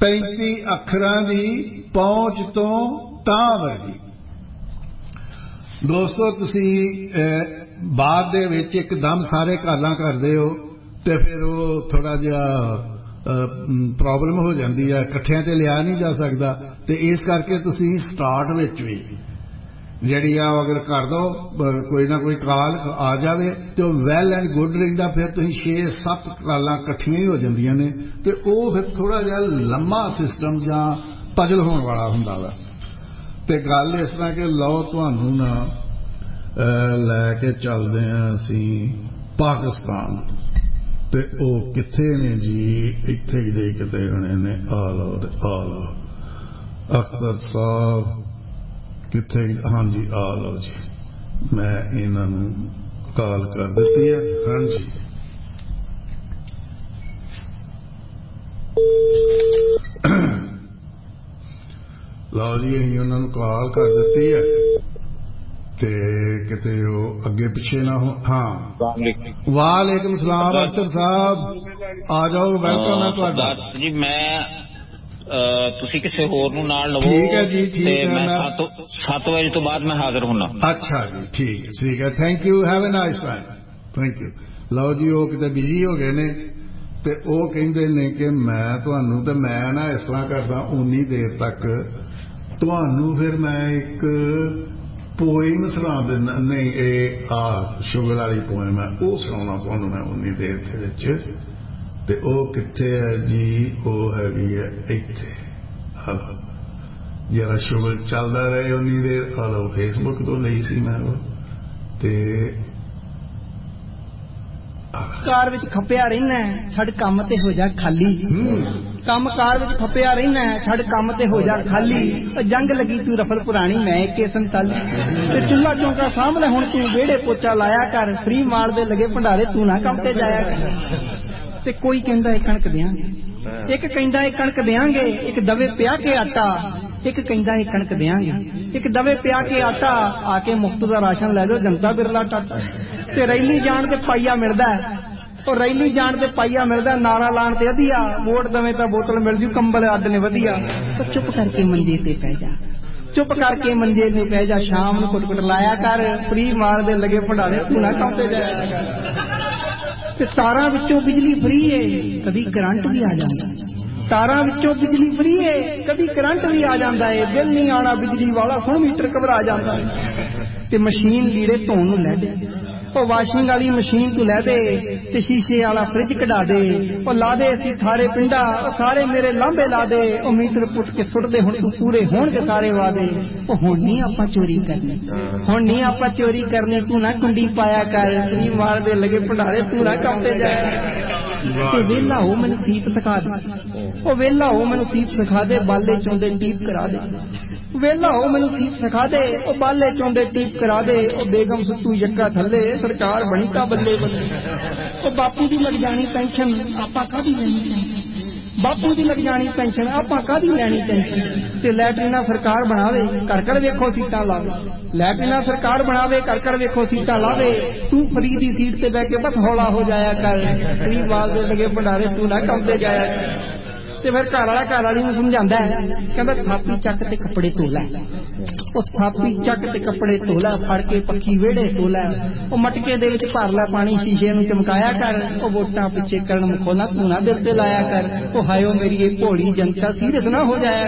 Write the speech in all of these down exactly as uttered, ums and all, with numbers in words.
पैंती अखरां दी पहुंच तो तां वर्गी। दोस्तों तुसी बाद दे विच एकदम सारे गालां करदे हो ते फिर वो थोड़ा जिहा प्रॉब्लम हो जाती है, इकट्ठियां ते लिया नहीं जा सकता। तो इस करके तुसी स्टार्ट विच भी जिहड़ी आ अगर कर दो कोई ना कोई काल आ जाए तो वैल एंड गुड रहिंदा। फिर तुसीं छे सत्त कालां इकट्ठियां ही हो जांदियां ने ते ओह फिर थोड़ा जिहा लम्मा सिस्टम जां पजल होने वाला हुंदा वा। ते गल इस तरह कि लो तुहानूं ना लैके चलदे हां असीं पाकिस्तान ते ओह कित्थे ने जी, इत्थे जे किते गणे ने। आ लो ते आ लो अख्तर साहब किथे, हाँ जी आ लो जी, मैं इन्हों कॉल कर दी है। हाँ जी लो जी अं उन्होंने कॉल कर दी है ते किते अगे पिछे ना हो। हाँ वालेकुम सलाम अख्तर साहब, आ जाओ, वेलकम है तुहाडा जी। मैं तुसी किसी होर नूं नाल लवो। ठीक है जी, ठीक है। मैं सत्त बजे तो बाद मैं हाजिर होना। अच्छा जी, ठीक है ठीक है, thank you, have a nice time, thank you. लो जी वो किते बिजी हो गए ने ते ओ कहिंदे ने कि मैं तुहानूं ते मैं ना इस तरह करदा उन्नी देर तक तुहानूं फिर मैं एक पोइम सुना देना। नहीं ये आ शुगर वाली पोइम है, वो सुनाना तुहानूं मैं उन्नी देर दे विच। ते ओ कित्थे है जी, वो हैगी है इत्थे। हलो जरा शुगर चलता रहे उन्नी देर। हलो फेसबुक तो ली सी मैं वो ते कार विच खपिया रहना छड़ कम ते हो जा खाली। कम कार विच खपिया रहना छड़ कम ते हो जा खाली। जंग लगी तू रफल पुरानी मैं के संताली। ते चुल्ला चौंका सामने हुण तू वेड़े पोचा लाया कर। फ्री मार दे लगे भंडारे तू ना कम ते जाया कर। ते कोई कहंदा है कणक देंगे, एक कहंदा है कणक देंगे, एक दवे पिया के आटा, एक कहंदा है कणक देंगे, एक दवे पिया के आटा। आके मुफ्त दा राशन लै जाओ जनता बिरला टाटा। ते रैली जान ते पाइया मिलदा है, और रैली जान ते पाइया मिलदा, नारा लाण ते अधिया। वोट दवे तां बोतल मिल जू, कंबल अड ने वधिया। तो चुप करके मंजे ते पै जा, चुप करके मंजे ते पै जा। शाम नूं कुट कुट लाया कर, फ्री मार दे लगे भंडारे तू ना काम ते जाया कर। ते तारां विचों बिजली फ्री है, कभी करंट भी आ जांदा। तारां विचों बिजली फ्री है, कभी करंट भी आ जांदा है। बिल नहीं आना बिजली वाला, सुण मीटर घबरा जांदा है। ते मशीन लीड़े धोण नूं लै दे, ओ वाशिंग वाली मशीन तू लै दे। ते शीशे वाला फ्रिज कढा दे, ओ ला दे असीं थारे पिंडा, ओ सारे मेरे लांबे ला दे। ओ मीटर पुट के सुट दे, हुण तू पूरे होणगे सारे वादे। ओ हुण नहीं आपां चोरी करनी, हुण नहीं आपां चोरी करनी, तू ना कुंडी पाया कर। फ्री मार दे लगे भंडारे तू ना काम ते जाया। ते वेला हो मैनूं सीप सिखा दे, ओ वेला हो मैनूं सीप सिखा दे। बाले चौंदे टीप करा दे, वेला हो मैनूं सीप सिखा दे। ओ बाले चौंदे टीप करा दे। ओ बेगम सुतू यक्का थल्ले, सरकार बनी ता बल्ले बल्ले। ओ बापू दी लग जानी पेंशन, आपां कादी लैनी पेंशन। बापू दी लग जानी पेंशन, आपां कादी लैनी पेंशन। ते लैटरीना सरकार बनावे, कर कर वेखो सीटां लावे। लैटरीना सरकार बनावे, कर कर वेखो सीटां लावे। तू फ्री दी सीट ते बैठ के बस हौला हो जाया कर। फ्री माल दे लगे भंडारे तू ना कम ते जाया कर। ते फिर घर वाला घर वाली नूं समझांदा है, कहंदा थापी चक ते कपड़े धो लै। ओ थापी चक ते कपड़े धो लै, फड़ के पक्की वेड़े सो लै। ओ मटके दे विच भर लै पानी, शीशे नूं चमकाया कर। ओ वोटां पिछे करण मखौला तू ना दिल ते लाया कर। ओ हायो मेरी भोली जनता सीरियस ना हो जाया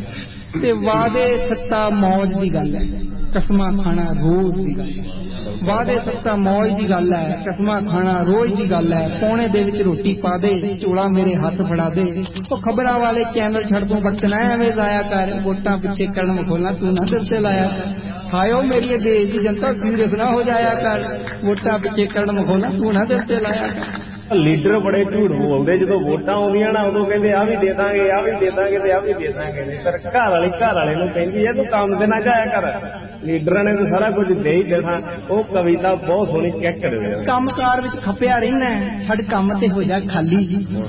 कर। ते वादे सत्ता मौज दी गल है, कसमां खाना रोज दी गल है। वादे सत्ता मौज दी गल है, कसमां खाना रोज दी गल है। पौने दे विच रोटी पा दे, चोला मेरे हाथ फड़ा दे। ओ खबरां वाले चैनल छड़ दूं, वक्त ना एवें जाया कर। वोटां पिछे करण मखौला तू ना दिल ते लाया कर। हायो मेरी देश दी जनता सीरियस ना हो जाया कर। वोटां पिछे करण मखौला तू ना दिल ते लाया कर। लीडर बड़े झूठ बोलते, जो वोटां आउंदियां ना उदों कहंदे आ भी दे दांगे, आ भी दे दांगे ते आ भी दे दांगे। पर घर वाली घर वाले नूं कहंदी है तू काम ते ना जाया कर। लीडरां ने तो सारा कुछ दे ही देना। वो कविता बहुत सोहनी कैकड़ है। कम कार विच खपिया रहना छड़ कम ते हो जा खाली।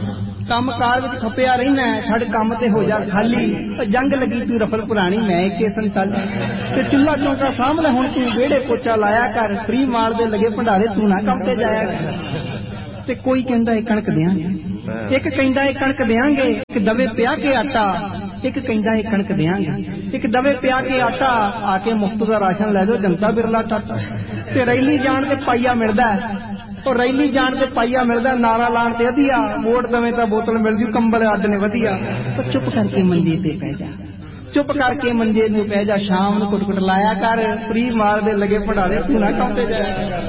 कम कार विच खपिया रहना छड़ कम ते हो जा खाली। जंग लगी तू रफल पुरानी मैं के संताली। ते चुल्ला चौंका सामने हुण तू वेड़े पोचा लाया कर। फ्री मार दे लगे भंडारे तू ना कम ते जाया कर। ते कोई कहंदा है कणक देंगे, ਇੱਕ ਕਹਿੰਦਾ ਇਹ ਕਣਕ ਦਿਆਂਗੇ, ਇੱਕ ਦਵੇ ਪਿਆ ਕੇ ਆਟਾ, ਇੱਕ ਕਹਿੰਦਾ ਇਹ ਕਣਕ ਦਿਆਂਗੇ, ਇੱਕ ਦਵੇ ਪਿਆ ਕੇ ਆਟਾ, ਆ ਕੇ ਮੁਫਤ ਦਾ ਰਾਸ਼ਨ ਲੈ ਜਾਓ ਜਨਤਾ ਬਿਰਲਾ ਟਾਟਾ। ਤੇ ਰੈਲੀ ਜਾਣ ਤੇ ਪਾਈਆ ਮਿਲਦਾ, ਉਹ ਰੈਲੀ ਜਾਣ ਤੇ ਪਾਈਆ ਮਿਲਦਾ, ਨਾਰਾ ਲਾਉਣ ਤੇ ਵਧੀਆ, ਵੋਟ ਦਵੇਂ ਤਾਂ ਬੋਤਲ ਮਿਲ ਜੂ, ਕੰਬਲ ਅੱਡ ਨੇ ਵਧੀਆ। ਪਰ ਚੁੱਪ ਕਰਕੇ ਮੰਜੇ ਤੇ ਪੈ ਜਾ, ਚੁੱਪ ਕਰਕੇ ਮੰਜੇ ਨੂੰ ਪੈ ਜਾ, ਸ਼ਾਮ ਨੂੰ ਕੁੱਟ ਕੁੱਟ ਲਾਇਆ ਕਰ, ਫਰੀ ਮਾਰ ਦੇ ਲੱਗੇ ਭੰਡਾਰੇ ਤੂੰ ਨਾ ਕੰਮ ਤੇ ਜਾਇਆ।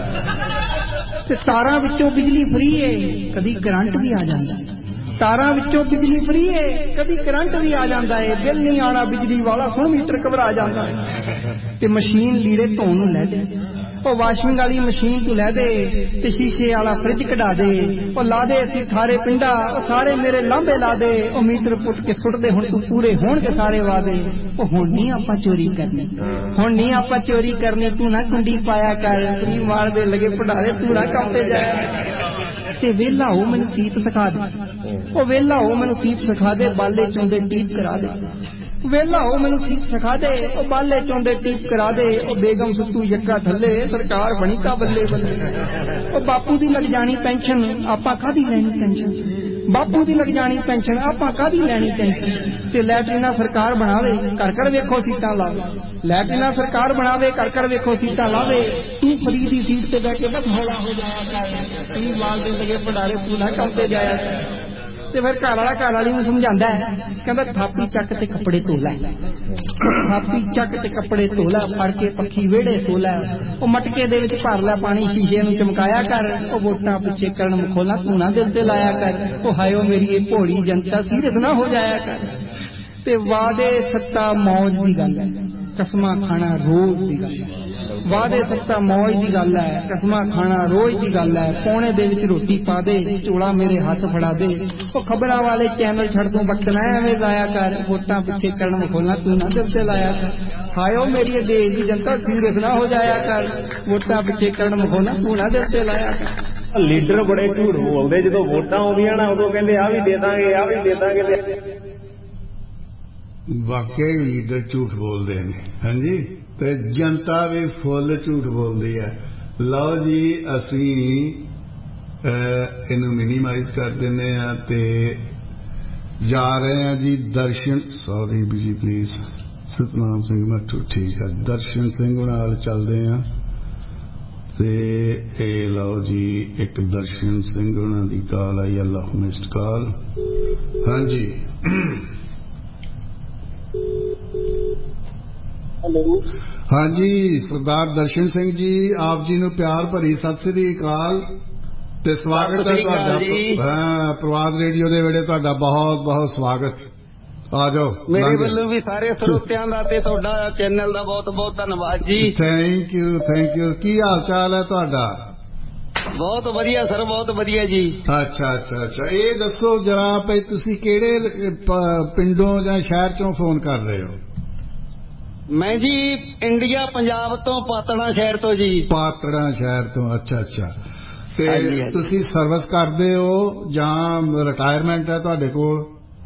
ਤੇ ਤਾਰਾਂ ਵਿੱਚੋਂ ਬਿਜਲੀ ਫਰੀ ਏ, ਕਦੀ ਕਰੰਟ ਵੀ ਆ ਜਾਂਦਾ, ਤਾਰਾਂ ਵਿੱਚੋਂ ਬਿਜਲੀ ਫਰੀ ਏ, ਕਦੀ ਕਰੰਟ ਵੀ ਆ ਜਾਂਦਾ ਏ, ਬਿੱਲ ਨਹੀਂ ਆਉਣਾ ਬਿਜਲੀ ਵਾਲਾ, ਸੁਣ ਮੀਟਰ ਘਬਰਾ ਜਾਂਦਾ ਏ। ਤੇ ਮਸ਼ੀਨ ਲੀੜੇ ਧੋਣ ਨੂੰ ਲੈ ਦੇ, ਉਹ ਵਾਸ਼ਿੰਗ ਵਾਲੀ ਮਸ਼ੀਨ ਤੂੰ ਲੈ ਦੇ, ਤੇ ਸ਼ੀਸ਼ੇ ਵਾਲਾ ਫਰਿੱਜ ਕਢਾ ਦੇ, ਉਹ ਲਾ ਦੇ ਅਸੀਂ ਖਾਰੇ ਪਿੰਡਾ, ਉਹ ਸਾਰੇ ਮੇਰੇ ਲਾਂਭੇ ਲਾ ਦੇ, ਉਹ ਮੀਟਰ ਪੁੱਟ ਕੇ ਸੁੱਟ ਦੇ, ਹੁਣ ਤੂੰ ਪੂਰੇ ਹੋਣਗੇ ਸਾਰੇ ਵਾਦੇ। ਉਹ ਹੁਣ ਨਹੀਂ ਆਪਾਂ ਚੋਰੀ ਕਰਨੀ, ਹੁਣ ਨਹੀਂ ਆਪਾਂ ਚੋਰੀ ਕਰਨੀ, ਤੂੰ ਨਾ ਕੁੰਡੀ ਪਾਇਆ ਕਰ, ਫਰੀ ਮਾਰ ਦੇ ਲਗੇ ਭੰਡਾਰੇ ਤੂੰ ਨਾ ਕੰਮ ਤੇ ਜਾਇਆ। ਤੇ ਵੇਲਾ ਉਹ ਮੈਨੂੰ ਸੀਤ ਸਿਖਾ ਦੇ, ਉਹ ਵੇਲਾ ਉਹ ਮੈਨੂੰ ਸੀਤ ਸਿਖਾ ਦੇ, ਬਾਲੇ ਚੋਂਦੇ ਟੀਪ ਕਰਾ ਦੇ, ਵੇਲਾ ਉਹ ਮੈਨੂੰ ਸੀਤ ਸਿਖਾ ਦੇ, ਉਹ ਬਾਲੇ ਚੋਂਦੇ ਟੀਪ ਕਰਾ ਦੇ, ਉਹ ਬੇਗਮ ਸੁੱਤੂ ਯੱਕਾ ਥੱਲੇ, ਸਰਕਾਰ ਬਣੀ ਤਾਂ ਬੱਲੇ ਬੱਲੇ। ਉਹ ਬਾਪੂ ਦੀ ਲੱਗ ਜਾਣੀ ਪੈਨਸ਼ਨ, ਆਪਾਂ ਕਾਹਦੀ ਲੈਣੀ ਪੈਨਸ਼ਨ, ਬਾਪੂ ਦੀ ਲੱਗ ਜਾਣੀ ਪੈਨਸ਼ਨ, ਆਪਾਂ ਕਾਹਦੀ ਲੈਣੀ ਟੈਨਸ਼ਨ। ਤੇ ਲੈਟਰੀਨਾ ਸਰਕਾਰ ਬਣਾਵੇ, ਘਰ ਘਰ ਵੇਖੋ ਸੀਟਾਂ ਲਾਵੇ, ਲੈਟਰੀਨਾ ਸਰਕਾਰ ਬਣਾਵੇ, ਘਰ ਘਰ ਵੇਖੋ ਸੀਟਾਂ ਲਾਵੇ, ਤੂੰ ਫਰੀ ਦੀ ਸੀਟ ਤੇ ਬਹਿ ਕੇ ਬਸ ਹੌਲਾ ਹੋ ਜਾਇਆ ਕਰ, ਤੂੰ ਲਾਲ ਦੇ ਲਗੇ ਭੰਡਾਰੇ ਤੂੰ ਨਾ ਕੰਮ ਤੇ ਜਾਇਆ ਕਰ। ਤੇ ਫਿਰ ਘਰ ਵਾਲਾ ਘਰ ਵਾਲੀ ਨੂੰ ਸਮਝਾਉਂਦਾ, ਕਹਿੰਦਾ ਥਾਪੀ ਚੱਕ ਤੇ ਕੱਪੜੇ ਧੋ ਲੈ, ਥਾਪੀ ਚੱਕ ਤੇ ਕੱਪੜੇ ਧੋ ਲੈ, ਫੜ ਕੇ ਪੱਖੀ ਵਿਹੜੇ ਸੋ ਲੈ, ਉਹ ਮਟਕੇ ਦੇ ਵਿੱਚ ਭਰ ਲੈ ਪਾਣੀ, ਸ਼ੀਸ਼ੇ ਨੂੰ ਚਮਕਾਇਆ ਕਰ, ਉਹ ਵੋਟਾਂ ਪਿੱਛੇ ਕਰਨ ਮਖੌਲਾਂ ਤੂੰ ਨਾ ਦਿਲ ਤੇ ਲਾਇਆ ਕਰ, ਉਹ ਹਾਇਓ ਮੇਰੀ ਇਹ ਭੋਲੀ ਜਨਤਾ ਸੀਰੀਅਸ ਨਾ ਹੋ ਜਾਇਆ ਕਰ। ਤੇ ਵਾਦੇ ਸੱਤਾ ਮੌਜ ਦੀ ਗੱਲ ਹੈ, ਕਸਮਾਂ ਖਾਣਾ ਰੋਜ਼ ਦੀ ਗੱਲ ਹੈ, ਵਾਦੇ ਸੱਤਾ ਮੌਜ ਦੀ ਗੱਲ ਹੈ, ਕਸਮਾਂ ਖਾਣਾ ਰੋਜ਼ ਦੀ ਗੱਲ ਹੈ, ਪੌਣੇ ਦੇ ਵਿੱਚ ਰੋਟੀ ਪਾ ਦੇ, ਝੋਲਾ ਮੇਰੇ ਹੱਥ ਫੜਾ ਦੇ, ਉਹ ਖਬਰਾਂ ਵਾਲੇ ਚੈਨਲ ਛੱਡ ਤੂੰ ਬਖਸ਼ਣਾ ਐਵੇਂ ਲਾਇਆ ਕਰ, ਵੋਟਾਂ ਪਿੱਛੇ ਕਰਨ ਮਖੌਲਾਂ ਤੂੰ ਨਾ ਦਿਲ ਤੇ ਲਾਇਆ ਕਰ। ਹਾਇਓ ਮੇਰੀ ਦੇਸ਼ ਦੀ ਜਨਤਾ ਸੀਰੀਅਸ ਨਾ ਹੋ ਜਾਇਆ ਕਰ, ਵੋਟਾਂ ਪਿੱਛੇ ਕਰਨ ਮਖੌਲਾਂ ਤੂੰ ਨਾ ਦਿਲ ਤੇ ਲਾਇਆ ਕਰ। ਲੀਡਰ ਬੜੇ ਝੂਠ ਬੋਲਦੇ, ਜਦੋਂ ਵੋਟਾਂ ਆਉਂਦੀਆਂ ਨਾ ਉਦੋਂ ਕਹਿੰਦੇ ਆ ਵੀ ਦੇ ਦਾਂਗੇ, ਆ ਵੀ ਦੇ ਦਾਂਗੇ। ਵਾਕਈ ਲੀਡਰ ਝੂਠ ਬੋਲਦੇ ਨੇ, ਹਾਂਜੀ, ਤੇ ਜਨਤਾ ਵੀ ਫੁੱਲ ਝੂਠ ਬੋਲਦੀ ਹੈ। ਲਓ ਜੀ ਅਸੀਂ ਇਹਨੂੰ ਮਿਨੀਮਾਈਜ਼ ਕਰ ਦਿੰਦੇ ਹਾਂ ਤੇ ਜਾ ਰਹੇ ਹਾਂ ਜੀ ਦਰਸ਼ਨ, ਸੌਰੀ ਜੀ ਪਲੀਜ਼, ਸਤਨਾਮ ਸਿੰਘ ਮੱਠੂ, ਠੀਕ ਹੈ, ਦਰਸ਼ਨ ਸਿੰਘ ਨਾਲ ਚੱਲਦੇ ਹਾਂ। ਤੇ ਇਹ ਲਓ ਜੀ ਇੱਕ ਦਰਸ਼ਨ ਸਿੰਘ ਉਹਨਾਂ ਦੀ ਕਾਲ ਆਈ, ਅੱਲਾਹ ਮਿਸਡ ਕਾਲ। ਹਾਂਜੀ ਹੈਲੋ, ਹਾਂਜੀ ਸਰਦਾਰ ਦਰਸ਼ਨ ਸਿੰਘ ਜੀ, ਆਪ ਜੀ ਨੂੰ ਪਿਆਰ ਭਰੀ ਸਤਿ ਸ੍ਰੀ ਅਕਾਲ ਤੇ ਸਵਾਗਤ ਹੈ ਤੁਹਾਡਾ। ਹਾਂ, ਪ੍ਰਵਾਦ ਰੇਡੀਓ ਦੇ ਵੇੜੇ ਤੁਹਾਡਾ ਬਹੁਤ ਬਹੁਤ ਸਵਾਗਤ। ਆ ਜਾਓ। ਮੇਰੇ ਵੱਲੋਂ ਵੀ ਸਾਰੇ ਸਰੋਤਿਆਂ ਦਾ ਤੇ ਤੁਹਾਡਾ ਚੈਨਲ ਦਾ ਬਹੁਤ ਬਹੁਤ ਧੰਨਵਾਦ ਜੀ। Thank you thank you. ਕੀ ਹਾਲ ਚਾਲ ਹੈ ਤੁਹਾਡਾ? ਬਹੁਤ ਵਧੀਆ ਸਰ, ਬਹੁਤ ਵਧੀਆ ਜੀ। ਅੱਛਾ ਅੱਛਾ ਅੱਛਾ, ਇਹ ਦੱਸੋ ਜਰਾ ਭਈ ਤੁਸੀਂ ਕਿਹੜੇ ਪਿੰਡੋਂ ਜਾਂ ਸ਼ਹਿਰ ਚੋਂ ਫੋਨ ਕਰ ਰਹੇ ਹੋ? ਮੈਂ ਜੀ ਇੰਡੀਆ ਪੰਜਾਬ ਤੋਂ, ਪਾਤੜਾ ਸ਼ਹਿਰ ਤੋਂ ਜੀ। ਪਾਤੜਾ ਸ਼ਹਿਰ ਤੋਂ, ਅੱਛਾ ਅੱਛਾ। ਤੇ ਤੁਸੀਂ ਸਰਵਿਸ ਕਰਦੇ ਹੋ ਜਾਂ ਰਿਟਾਇਰਮੈਂਟ ਹੈ ਤੁਹਾਡੇ ਕੋਲ?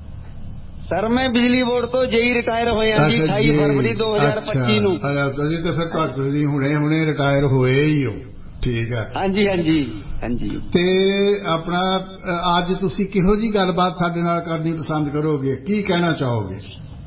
ਸਰ ਮੈਂ ਬਿਜਲੀ ਬੋਰਡ ਤੋਂ ਜੇਈ ਰਿਟਾਇਰ ਹੋਇਆ ਜੀ ਅਠਾਈ ਫਰਵਰੀ ਦੋ ਹਜ਼ਾਰ ਪੱਚੀ ਨੂੰ। ਅੱਛਾ, ਤੁਸੀਂ ਤੇ ਫਿਰ ਤੁਸੀਂ ਹੁਣੇ ਹੁਣੇ ਰਿਟਾਇਰ ਹੋਏ ਹੀ ਹੋ। ਠੀਕ ਹੈ। ਹਾਂਜੀ ਹਾਂਜੀ ਹਾਂਜੀ। ਤੇ ਆਪਣਾ ਅੱਜ ਤੁਸੀਂ ਕਿਹੋ ਜੀ ਗੱਲਬਾਤ ਸਾਡੇ ਨਾਲ ਕਰਨੀ ਪਸੰਦ ਕਰੋਗੇ, ਕੀ ਕਹਿਣਾ ਚਾਹੋਗੇ?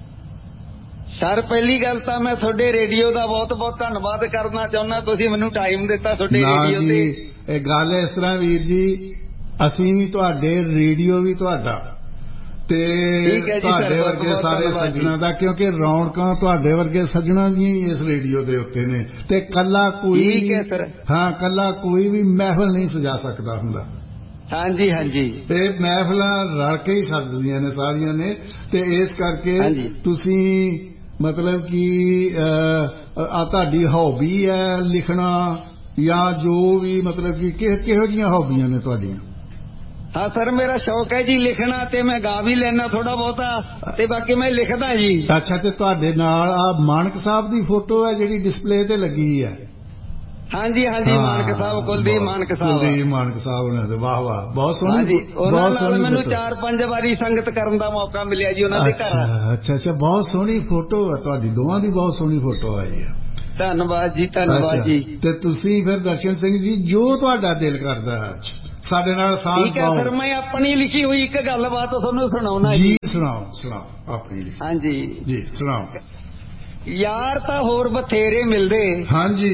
ਸਰ ਪਹਿਲੀ ਗੱਲ ਤਾਂ ਮੈਂ ਤੁਹਾਡੇ ਰੇਡੀਓ ਦਾ ਬਹੁਤ ਬਹੁਤ ਧੰਨਵਾਦ ਕਰਨਾ ਚਾਹੁੰਦਾ, ਤੁਸੀਂ ਮੈਨੂੰ ਟਾਈਮ ਦਿੱਤਾ ਤੁਹਾਡੇ ਰੇਡੀਓ ਤੇ। ਇਹ ਗੱਲ ਇਸ ਤਰ੍ਹਾਂ ਵੀਰ ਜੀ, ਅਸੀਂ ਵੀ ਤੁਹਾਡੇ, ਰੇਡੀਓ ਵੀ ਤੁਹਾਡਾ, ਤੇ ਤੁਹਾਡੇ ਵਰਗੇ ਸਾਰੇ ਸੱਜਣਾ ਦਾ, ਕਿਉਂਕਿ ਰੌਣਕਾਂ ਤੁਹਾਡੇ ਵਰਗੇ ਸੱਜਣਾ ਦੀਆਂ ਹੀ ਇਸ ਰੇਡੀਓ ਦੇ ਉੱਤੇ ਨੇ। ਤੇ ਕੱਲਾ ਕੋਈ, ਹਾਂ ਕੱਲਾ ਕੋਈ ਵੀ ਮਹਿਫਲ ਨਹੀਂ ਸਜਾ ਸਕਦਾ ਹੁੰਦਾ। ਹਾਂਜੀ ਹਾਂਜੀ। ਤੇ ਮਹਿਫਲਾਂ ਰਲ ਕੇ ਹੀ ਸੱਜਦੀਆਂ ਨੇ ਸਾਰੀਆਂ ਨੇ। ਤੇ ਇਸ ਕਰਕੇ ਤੁਸੀਂ ਮਤਲਬ ਕਿ ਆ ਤੁਹਾਡੀ ਹੌਬੀ ਹੈ ਲਿਖਣਾ ਜਾਂ ਜੋ ਵੀ, ਮਤਲਬ ਕਿ ਕਿਹੋ ਜਿਹੀਆਂ ਹੌਬੀਆਂ ਨੇ ਤੁਹਾਡੀਆਂ? ਹਾਂ ਸਰ, ਮੇਰਾ ਸ਼ੌਕ ਹੈ ਜੀ ਲਿਖਣਾ, ਤੇ ਮੈਂ ਗਾ ਵੀ ਲੈਣਾ ਥੋੜਾ ਬਹੁਤਾ, ਤੇ ਬਾਕੀ ਮੈਂ ਲਿਖਦਾ ਜੀ। ਅੱਛਾ, ਤੇ ਤੁਹਾਡੇ ਨਾਲ ਆ ਮਾਨਕ ਸਾਹਿਬ ਦੀ ਫੋਟੋ ਹੈ ਜਿਹੜੀ ਡਿਸਪਲੇ ਤੇ ਲੱਗੀ ਹੈ? ਹਾਂਜੀ ਹਾਂਜੀ, ਮਾਨਕ ਸਾਹਿਬ, ਕੁਲਦੀਪ ਮਾਨਕ ਸਾਹਿਬ। ਕੁਲਦੀਪ ਮਾਨਕ ਸਾਹਿਬ ਨੇ, ਵਾਹ ਵਾਹ, ਬਹੁਤ ਸੋਹਣੀ, ਬਹੁਤ ਸੋਹਣੀ। ਮੈਨੂੰ ਚਾਰ ਪੰਜ ਵਾਰੀ ਸੰਗਤ ਕਰਨ ਦਾ ਮੌਕਾ ਮਿਲਿਆ ਜੀ ਉਹਨਾਂ ਦੇ ਘਰ। ਅੱਛਾ ਅੱਛਾ, ਬਹੁਤ ਸੋਹਣੀ ਫੋਟੋ ਹੈ ਤੁਹਾਡੀ, ਦੋਵਾਂ ਦੀ ਬਹੁਤ ਸੋਹਣੀ ਫੋਟੋ ਆਈ ਹੈ। ਧੰਨਵਾਦ ਜੀ, ਧੰਨਵਾਦ ਜੀ। ਤੇ ਤੁਸੀਂ ਫਿਰ ਦਰਸ਼ਨ ਸਿੰਘ ਜੀ, ਜੋ ਤੁਹਾਡਾ ਦਿਲ ਕਰਦਾ ਹੈ ਸਾਡੇ ਨਾਲ ਸਾਂਝ ਠੀਕ ਹੈ ਸਰ, ਮੈਂ ਆਪਣੀ ਲਿਖੀ ਹੋਈ ਇੱਕ ਗੱਲਬਾਤ ਤੁਹਾਨੂੰ ਸੁਣਾਉਣਾ ਜੀ। ਸੁਣਾਓ ਸੁਣਾਓ ਆਪਣੀ ਲਿਖੀ। ਹਾਂਜੀ ਜੀ ਸੁਣਾਓ। ਯਾਰ ਤਾਂ ਹੋਰ ਬਥੇਰੇ ਮਿਲਦੇ, ਹਾਂਜੀ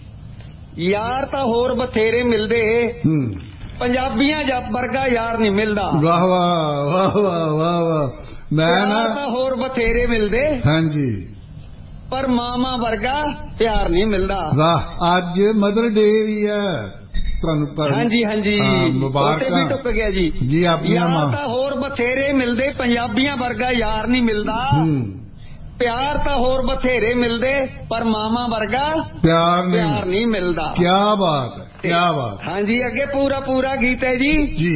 ਯਾਰ ਤਾਂ ਹੋਰ ਬਥੇਰੇ ਮਿਲਦੇ, ਹੂੰ ਪੰਜਾਬੀਆਂ ਜੱਟ ਵਰਗਾ ਯਾਰ ਨਹੀਂ ਮਿਲਦਾ। ਵਾਹ ਵਾਹ ਵਾਹ ਵਾਹ ਵਾਹ ਵਾਹ। ਮੈਂ ਨਾ ਯਾਰ ਤਾਂ ਹੋਰ ਬਥੇਰੇ ਮਿਲਦੇ, ਹਾਂਜੀ, ਪਰ ਮਾਮਾ ਵਰਗਾ ਪਿਆਰ ਨਹੀਂ ਮਿਲਦਾ। ਵਾਹ। ਅੱਜ ਮਦਰ ਡੇ ਵੀ ਹੈ ਤੁਹਾਨੂੰ ਪਰ ਹਾਂਜੀ ਹਾਂਜੀ ਮੁਬਾਰਕਾਂ ਵੀ ਟੁੱਕ ਗਿਆ ਜੀ। ਜੀ ਆਪਣੀਆਂ ਮਾਂ ਯਾਰ ਤਾਂ ਹੋਰ ਬਥੇਰੇ ਮਿਲਦੇ, ਪੰਜਾਬੀਆਂ ਵਰਗਾ ਯਾਰ ਨਹੀਂ ਮਿਲਦਾ। ਪਿਆਰ ਤਾਂ ਹੋਰ ਬਥੇਰੇ ਮਿਲਦੇ, ਪਰ ਮਾਮਾ ਵਰਗਾ ਪਿਆਰ ਪਿਆਰ ਨਹੀਂ ਮਿਲਦਾ। ਕੀ ਬਾਤ ਹੈ, ਕੀ ਬਾਤ। ਹਾਂਜੀ ਅੱਗੇ ਪੂਰਾ ਪੂਰਾ ਗੀਤ ਹੈ ਜੀ। ਜੀ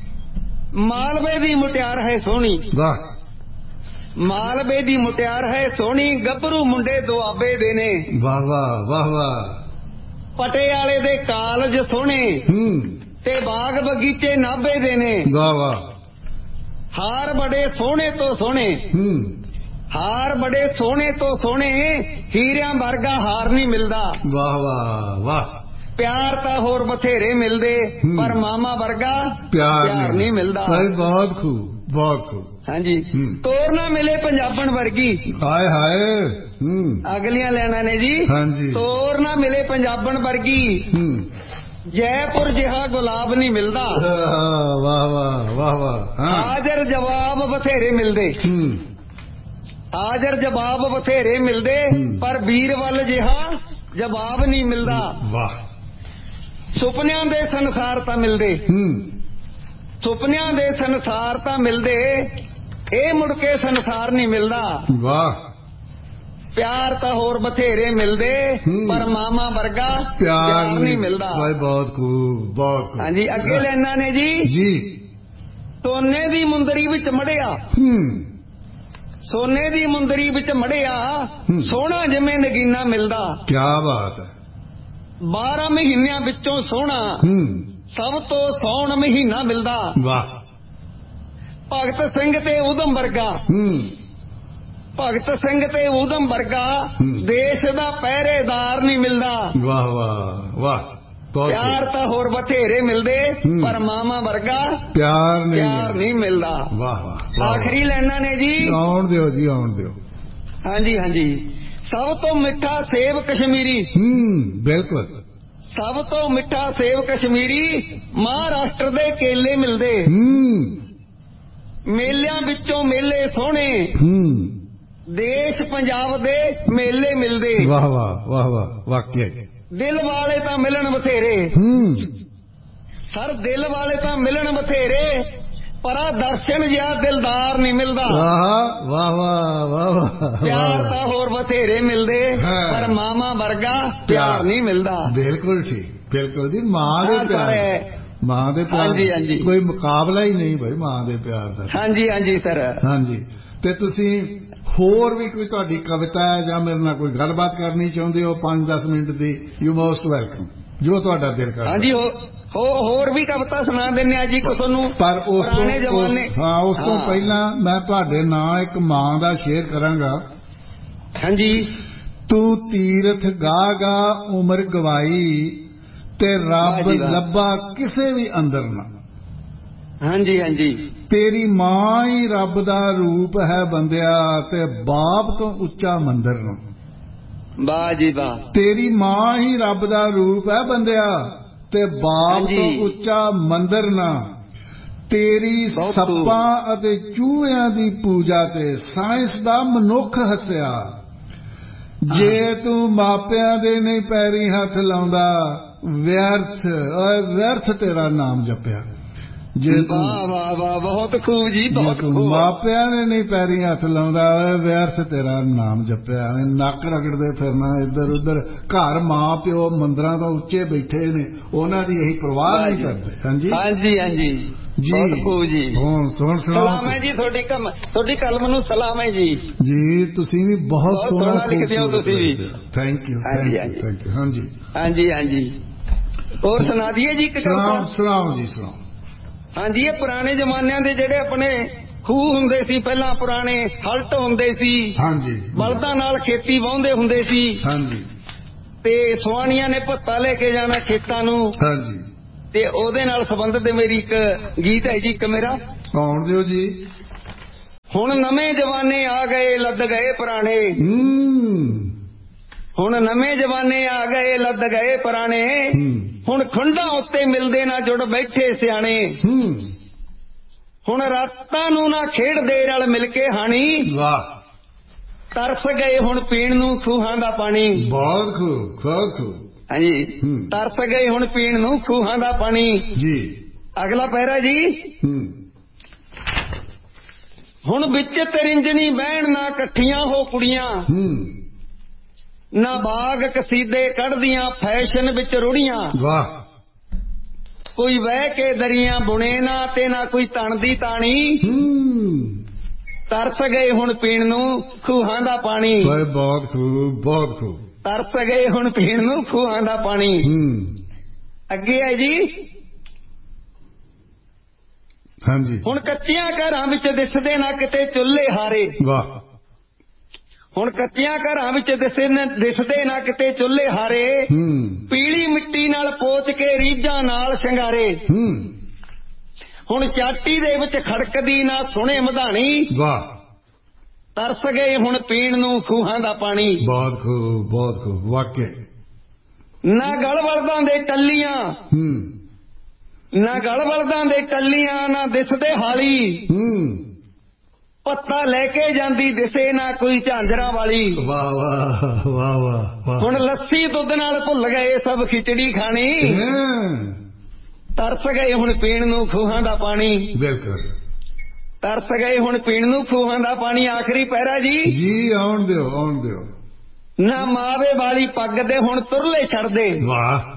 ਮਾਲਵੇ ਦੀ ਮੁਟਿਆਰ ਹੈ ਸੋਹਣੀ, ਵਾਹ। ਮਾਲਵੇ ਦੀ ਮੁਟਿਆਰ ਹੈ ਸੋਹਣੀ, ਗੱਭਰੂ ਮੁੰਡੇ ਦੁਆਬੇ ਦੇ ਨੇ। ਵਾਹ ਵਾਹ ਵਾਹ ਵਾਹ। ਪਟਿਆਲੇ ਦੇ ਕਾਲਜ ਸੋਹਣੇ, ਹੂੰ ਤੇ ਬਾਗ ਬਗੀਚੇ ਨਾਭੇ ਦੇ ਨੇ। ਵਾਹ ਵਾਹ। ਹਾਰ ਬੜੇ ਸੋਹਣੇ ਤੋਂ ਸੋਹਣੇ, ਹੂੰ ਹਾਰ ਬੜੇ ਸੋਹਣੇ ਤੋਂ ਸੋਹਣੇ, ਹੀਰਿਆਂ ਵਰਗਾ ਹਾਰ ਨਹੀਂ ਮਿਲਦਾ। ਵਾਹ ਵਾਹ ਵਾਹ। ਪਿਆਰ ਤਾਂ ਹੋਰ ਬਥੇਰੇ ਮਿਲਦੇ, ਪਰ ਮਾਮਾ ਵਰਗਾ ਪਿਆਰ ਨਹੀਂ ਮਿਲਦਾ। ਬਹੁਤ ਖੂਬ, ਬਹੁਤ ਖੂਬ। ਹਾਂਜੀ ਤੋਰ ਨਾ ਮਿਲੇ ਪੰਜਾਬਣ ਵਰਗੀ। ਹਾਏ ਹਾਏ। ਹੂੰ ਅਗਲੀਆਂ ਲੈਣਾ ਨੇ ਜੀ। ਹਾਂਜੀ ਤੋਰ ਨਾ ਮਿਲੇ ਪੰਜਾਬਣ ਵਰਗੀ, ਹੂੰ ਜੈਪੁਰ ਜਿਹਾ ਗੁਲਾਬ ਨਹੀਂ ਮਿਲਦਾ। ਵਾਹ ਵਾਹ ਵਾਹ ਵਾਹ। ਹਾਜ਼ਰ ਜਵਾਬ ਬਥੇਰੇ ਮਿਲਦੇ, ਹੂੰ ਹਾਜ਼ਰ ਜਵਾਬ ਬਥੇਰੇ ਮਿਲਦੇ, ਪਰ ਵੀਰ ਵੱਲ ਜਿਹਾ ਜਵਾਬ ਨਹੀਂ ਮਿਲਦਾ। ਵਾਹ। ਸੁਪਨਿਆਂ ਦੇ ਸੰਸਾਰ ਤਾਂ ਮਿਲਦੇ, ਹੂੰ ਸੁਪਨਿਆਂ ਦੇ ਸੰਸਾਰ ਤਾਂ ਮਿਲਦੇ, ਇਹ ਮੁੜ ਕੇ ਸੰਸਾਰ ਨਹੀਂ ਮਿਲਦਾ। ਵਾਹ। ਪਿਆਰ ਤਾਂ ਹੋਰ ਬਥੇਰੇ ਮਿਲਦੇ, ਪਰ ਮਾਮਾ ਵਰਗਾ ਪਿਆਰ ਨਹੀਂ ਮਿਲਦਾ। ਬਹੁਤ ਖੂਬ, ਬਹੁਤ ਖੂਬ। ਹਾਂਜੀ ਅੱਗੇ ਲੈਣਾ ਨੇ ਜੀ। ਜੀ ਸੋਨੇ ਦੀ ਮੁੰਦਰੀ ਵਿੱਚ ਮੜਿਆ, ਹੂੰ ਸੋਨੇ ਦੀ ਮੁੰਦਰੀ ਵਿੱਚ ਮੜਿਆ, ਸੋਹਣਾ ਜਿਵੇਂ ਨਗੀਨਾ ਮਿਲਦਾ। ਕੀ ਬਾਤ ਹੈ। ਬਾਰਾਂ ਮਹੀਨਿਆਂ ਵਿੱਚੋਂ ਸੋਹਣਾ ਹੂੰ ਸਭ ਤੋਂ ਸੌਣ ਮਹੀਨਾ ਮਿਲਦਾ। ਵਾਹ। ਭਗਤ ਸਿੰਘ ਤੇ ਊਧਮ ਵਰਗਾ, ਹੂੰ ਭਗਤ ਸਿੰਘ ਤੇ ਊਧਮ ਵਰਗਾ, ਦੇਸ਼ ਦਾ ਪਹਿਰੇਦਾਰ ਨਹੀਂ ਮਿਲਦਾ। ਵਾਹ ਵਾਹ ਵਾਹ। ਪਿਆਰ ਤਾਂ ਹੋਰ ਬਥੇਰੇ ਮਿਲਦੇ, ਪਰ ਮਾਮਾ ਵਰਗਾ ਪਿਆਰ ਨਹੀਂ ਪਿਆਰ ਨਹੀਂ ਮਿਲਦਾ। ਵਾਹ ਵਾਹ। ਆਖਰੀ ਲੈਣਾ ਨੇ ਜੀ। ਆਉਣ ਦਿਓ ਜੀ, ਆਉਣ ਦਿਓ। ਹਾਂਜੀ ਹਾਂਜੀ ਸਭ ਤੋਂ ਮਿੱਠਾ ਸੇਬ ਕਸ਼ਮੀਰੀ। ਹੂੰ ਬਿਲਕੁਲ। ਸਭ ਤੋਂ ਮਿੱਠਾ ਸੇਬ ਕਸ਼ਮੀਰੀ, ਮਹਾਰਾਸ਼ਟਰ ਦੇ ਕੇਲੇ ਮਿਲਦੇ। ਹੂੰ ਮੇਲਿਆਂ ਵਿੱਚੋਂ ਮੇਲੇ ਸੋਹਣੇ, ਹੂੰ ਦੇਸ਼ ਪੰਜਾਬ ਦੇ ਮੇਲੇ ਮਿਲਦੇ। ਵਾਹ ਵਾਹ ਵਾਹ ਵਾਹ। ਵਾਕਿਆ ਦਿਲ ਵਾਲੇ ਤਾਂ ਮਿਲਣ ਬਥੇਰੇ, ਹੂੰ ਸਰ ਦਿਲ ਵਾਲੇ ਤਾਂ ਮਿਲਣ ਬਥੇਰੇ, ਪਰ ਆ ਦਰਸ਼ਨ ਜਿਹਾ ਦਿਲਦਾਰ ਨਹੀਂ ਮਿਲਦਾ। ਵਾਹ ਵਾਹ ਵਾਹ ਵਾਹ। ਪਿਆਰ ਤਾਂ ਹੋਰ ਬਥੇਰੇ ਮਿਲਦੇ, ਪਰ ਮਾਮਾ ਵਰਗਾ ਪਿਆਰ ਨਹੀਂ ਮਿਲਦਾ। ਬਿਲਕੁਲ ਠੀਕ, ਬਿਲਕੁਲ ਜੀ। ਮਾਂ ਦੇ ਪਿਆਰ, ਮਾਂ ਦੇ ਪਿਆਰ ਹਾਂਜੀ ਹਾਂਜੀ ਕੋਈ ਮੁਕਾਬਲਾ ਹੀ ਨਹੀਂ ਭਾਈ ਮਾਂ ਦੇ ਪਿਆਰ ਦਾ। ਹਾਂਜੀ ਹਾਂਜੀ ਸਰ। ਹਾਂਜੀ ਤੇ ਤੁਸੀਂ ਹੋਰ ਵੀ ਕੋਈ ਤੁਹਾਡੀ ਕਵਿਤਾ ਹੈ ਜਾਂ ਮੇਰੇ ਨਾਲ ਕੋਈ ਗੱਲਬਾਤ ਕਰਨੀ ਚਾਹੁੰਦੇ ਹੋ ਪੰਜ ਦਸ minute the, you most welcome, ਜੋ ਤੁਹਾਡਾ ਦਿਲ ਕਰਦਾ। ਹਾਂਜੀ ਹੋ ਹੋਰ ਵੀ ਕਵਿਤਾ ਸੁਣਾ ਦਿੰਨੇ ਆ ਜੀ ਕੁਛ ਨੂੰ। ਪਰ ਉਸ ਤੋਂ ਹਾਂ ਉਸ ਤੋਂ ਪਹਿਲਾਂ ਮੈਂ ਤੁਹਾਡੇ ਨਾਂ ਇੱਕ ਮਾਂ ਦਾ ਸ਼ੇਰ ਕਰਾਂਗਾ। ਹਾਂਜੀ। ਤੂੰ ਤੀਰਥ ਗਾ ਗਾ ਉਮਰ ਗਵਾਈ, ਤੇ ਰੱਬ ਲੱਭਾ ਕਿਸੇ ਵੀ ਅੰਦਰ ਨਾ। ਹਾਂਜੀ ਹਾਂਜੀ। ਤੇਰੀ ਮਾਂ ਹੀ ਰੱਬ ਦਾ ਰੂਪ ਹੈ ਬੰਦਿਆ, ਤੇ ਬਾਪ ਤੋਂ ਉੱਚਾ ਮੰਦਰ ਨੂੰ। ਵਾਹ ਜੀ ਵਾਹ। ਤੇਰੀ ਮਾਂ ਹੀ ਰੱਬ ਦਾ ਰੂਪ ਹੈ ਬੰਦਿਆ, ਤੇ ਬਾਪ ਤੋਂ ਉੱਚਾ ਮੰਦਰ ਨਾ। ਤੇਰੀ ਸੱਪਾਂ ਅਤੇ ਚੂਹਿਆਂ ਦੀ ਪੂਜਾ ਤੇ ਸਾਇੰਸ ਦਾ ਮਨੁੱਖ ਹੱਸਿਆ। ਜੇ ਤੂੰ ਮਾਪਿਆਂ ਦੇ ਨਹੀਂ ਪੈਰੀ ਹੱਥ ਲਾਉਂਦਾ, ਵਿਅਰਥ ਓਏ ਵਿਅਰਥ ਤੇਰਾ ਨਾਮ ਜਪਿਆ। ਜੇ ਤੂੰ ਵਾਹ ਵਾਹ ਵਾਹ ਬਹੁਤ ਖੂਬ ਜੀ, ਬਹੁਤ ਖੂਬ। ਮਾਪਿਆਂ ਨੇ ਨਹੀਂ ਪੈਰੀ ਹੱਥ ਲਾਉਂਦਾ, ਓਏ ਵਿਅਰਥ ਤੇਰਾ ਨਾਮ ਜਪਿਆ। ਨੱਕ ਰਗੜਦੇ ਫਿਰਨਾ ਇੱਧਰ ਉੱਧਰ, ਘਰ ਮਾਂ ਪਿਓ ਮੰਦਰਾਂ ਤੋਂ ਉੱਚੇ ਬੈਠੇ ਨੇ, ਉਹਨਾਂ ਦੀ ਇਹੀ ਪਰਵਾਹ ਨਹੀਂ ਕਰਦੇ। ਹਾਂਜੀ ਹਾਂਜੀ ਹਾਂਜੀ ਜੀ ਬਹੁਤ ਖੂਬ ਜੀ। ਹੁਣ ਸੁਣ ਸੁਣਾਓ। ਸਲਾਮ ਹੈ ਜੀ ਤੁਹਾਡੀ ਕਲਮ, ਤੁਹਾਡੀ ਕਲਮ ਨੂੰ ਸਲਾਮ ਹੈ ਜੀ। ਜੀ ਤੁਸੀਂ ਵੀ ਬਹੁਤ ਸੋਹਣਾ ਲਿਖਦੇ ਹੋ ਤੁਸੀਂ ਵੀ। Thank you thank you thank you. ਹਾਂਜੀ ਹਾਂਜੀ ਹਾਂਜੀ ਹੋਰ ਸੁਣਾ ਦਈਏ ਜੀ ਇੱਕ ਸੁਣਾਓ ਸੁਣਾਓ ਜੀ ਸੁਣਾਓ। ਹਾਂਜੀ ਇਹ ਪੁਰਾਣੇ ਜ਼ਮਾਨਿਆਂ ਦੇ ਜਿਹੜੇ ਆਪਣੇ ਖੂਹ ਹੁੰਦੇ ਸੀ, ਪਹਿਲਾਂ ਪੁਰਾਣੇ ਹਲਟ ਹੁੰਦੇ ਸੀ। ਹਾਂਜੀ। ਬਲਦਾਂ ਨਾਲ ਖੇਤੀ ਵਾਹੁੰਦੇ ਹੁੰਦੇ ਸੀ। ਹਾਂਜੀ। ਤੇ ਸੁਆਣੀਆਂ ਨੇ ਭੱਤਾ ਲੈ ਕੇ ਜਾਣਾ ਖੇਤਾਂ ਨੂੰ। ਹਾਂਜੀ। ਤੇ ਉਹਦੇ ਨਾਲ ਸੰਬੰਧਿਤ ਮੇਰੀ ਇੱਕ ਗੀਤ ਹੈ ਜੀ, ਇੱਕ ਮੇਰਾ ਆਉਣ ਦਿਓ ਜੀ। ਹੁਣ ਨਵੇਂ ਜਵਾਨੇ ਆ ਗਏ ਲੱਦ ਗਏ ਪੁਰਾਣੇ, ਹੁਣ ਨਵੇਂ ਜਵਾਨੇ ਆ ਗਏ ਲੱਦ ਗਏ ਪੁਰਾਣੇ, ਹੁਣ ਖੁੰਡਾਂ ਉੱਤੇ ਮਿਲਦੇ ਨਾ ਜੁੜ ਬੈਠੇ ਸਿਆਣੇ, ਹੁਣ ਰਾਤਾਂ ਨੂੰ ਨਾ ਖੇਡਦੇ ਰਲ ਮਿਲ ਕੇ ਹਾਣੀ, ਵਾਹ, ਤਰਸ ਗਏ ਹੁਣ ਪੀਣ ਨੂੰ ਖੂਹਾਂ ਦਾ ਪਾਣੀ। ਬਹੁਤ ਖੂਬ, ਬਹੁਤ ਖੂਬ। ਹਾਂਜੀ, ਤਰਸ ਗਏ ਹੁਣ ਪੀਣ ਨੂੰ ਖੂਹਾਂ ਦਾ ਪਾਣੀ ਜੀ। ਅਗਲਾ ਪਹਿਰਾ ਜੀ। ਹੁਣ ਵਿੱਚ ਤਰਿੰਜਣੀ ਬਹਿਣ ਨਾ ਇਕੱਠੀਆਂ ਹੋ ਕੁੜੀਆਂ, ਨਾ ਬਾਗ ਕਸੀਦੇ ਕੱਢਦੀਆਂ ਫੈਸ਼ਨ ਵਿੱਚ ਰੁੜੀਆਂ, ਵਾਹ, ਕੋਈ ਵਹਿ ਕੇ ਦਰੀਆਂ ਬੁਣੇ ਨਾ ਤੇ ਨਾ ਕੋਈ ਤਣ ਦੀ ਤਾਣੀ, ਤਰਸ ਗਏ ਹੁਣ ਪੀਣ ਨੂੰ ਖੂਹਾਂ ਦਾ ਪਾਣੀ। ਬਹੁਤ ਖੂਬ, ਬਹੁਤ ਖੂਬ। ਤਰਸ ਗਏ ਹੁਣ ਪੀਣ ਨੂੰ ਖੂਹਾਂ ਦਾ ਪਾਣੀ। ਅੱਗੇ ਹੈ ਜੀ। ਹਾਂਜੀ। ਹੁਣ ਕੱਚੀਆਂ ਘਰਾਂ ਵਿੱਚ ਦਿਸਦੇ ਨਾ ਕਿਤੇ ਚੁੱਲ੍ਹੇ ਹਾਰੇ, ਵਾਹ, ਹੁਣ ਕੱਚੀਆਂ ਘਰਾਂ ਵਿੱਚ ਦਿਸਦੇ ਨਾ ਕਿਤੇ ਚੁੱਲ੍ਹੇ ਹਾਰੇ, ਪੀਲੀ ਮਿੱਟੀ ਨਾਲ ਪੋਚ ਕੇ ਰੀਝਾਂ ਨਾਲ ਸ਼ਿੰਗਾਰੇ, ਹੁਣ ਚਾਟੀ ਦੇ ਵਿੱਚ ਖੜਕਦੀ ਨਾ ਸੁਣੇ ਮਧਾਣੀ, ਵਾਹ, ਤਰਸ ਗਏ ਹੁਣ ਪੀਣ ਨੂੰ ਖੂਹਾਂ ਦਾ ਪਾਣੀ। ਬਹੁਤ ਖੂਬ, ਬਹੁਤ ਖੂਬ, ਵਾਕਿਆ। ਨਾ ਗਲ ਬਲਦਾਂ ਦੇ ਟੱਲੀਆਂ, ਨਾ ਗਲ ਬਲਦਾਂ ਦੇ ਟੱਲੀਆਂ, ਨਾ ਦਿਸਦੇ ਹਾਲੀ, ਪੱਤਾ ਲੈ ਕੇ ਜਾਂਦੀ ਦਿਸੇ ਨਾ ਕੋਈ ਝਾਂਜਰਾਂ ਵਾਲੀ, ਵਾਹ ਵਾਹ ਵਾਹ ਵਾਹ। ਹੁਣ ਲੱਸੀ ਦੁੱਧ ਨਾਲ ਭੁੱਲ ਗਏ ਸਭ ਖਿਚੜੀ ਖਾਣੀ, ਤਰਸ ਗਏ ਹੁਣ ਪੀਣ ਨੂੰ ਖੂਹਾਂ ਦਾ ਪਾਣੀ। ਬਿਲਕੁਲ, ਤਰਸ ਗਏ ਹੁਣ ਪੀਣ ਨੂੰ ਖੂਹਾਂ ਦਾ ਪਾਣੀ। ਆਖਰੀ ਪਹਿਰਾ ਜੀ। ਜੀ, ਆਉਣ ਦਿਓ, ਆਉਣ ਦਿਓ। ਨਾ ਮਾਵੇ ਵਾਲੀ ਪੱਗ ਦੇ ਹੁਣ ਤੁਰਲੇ ਛੱਡਦੇ, ਵਾਹ,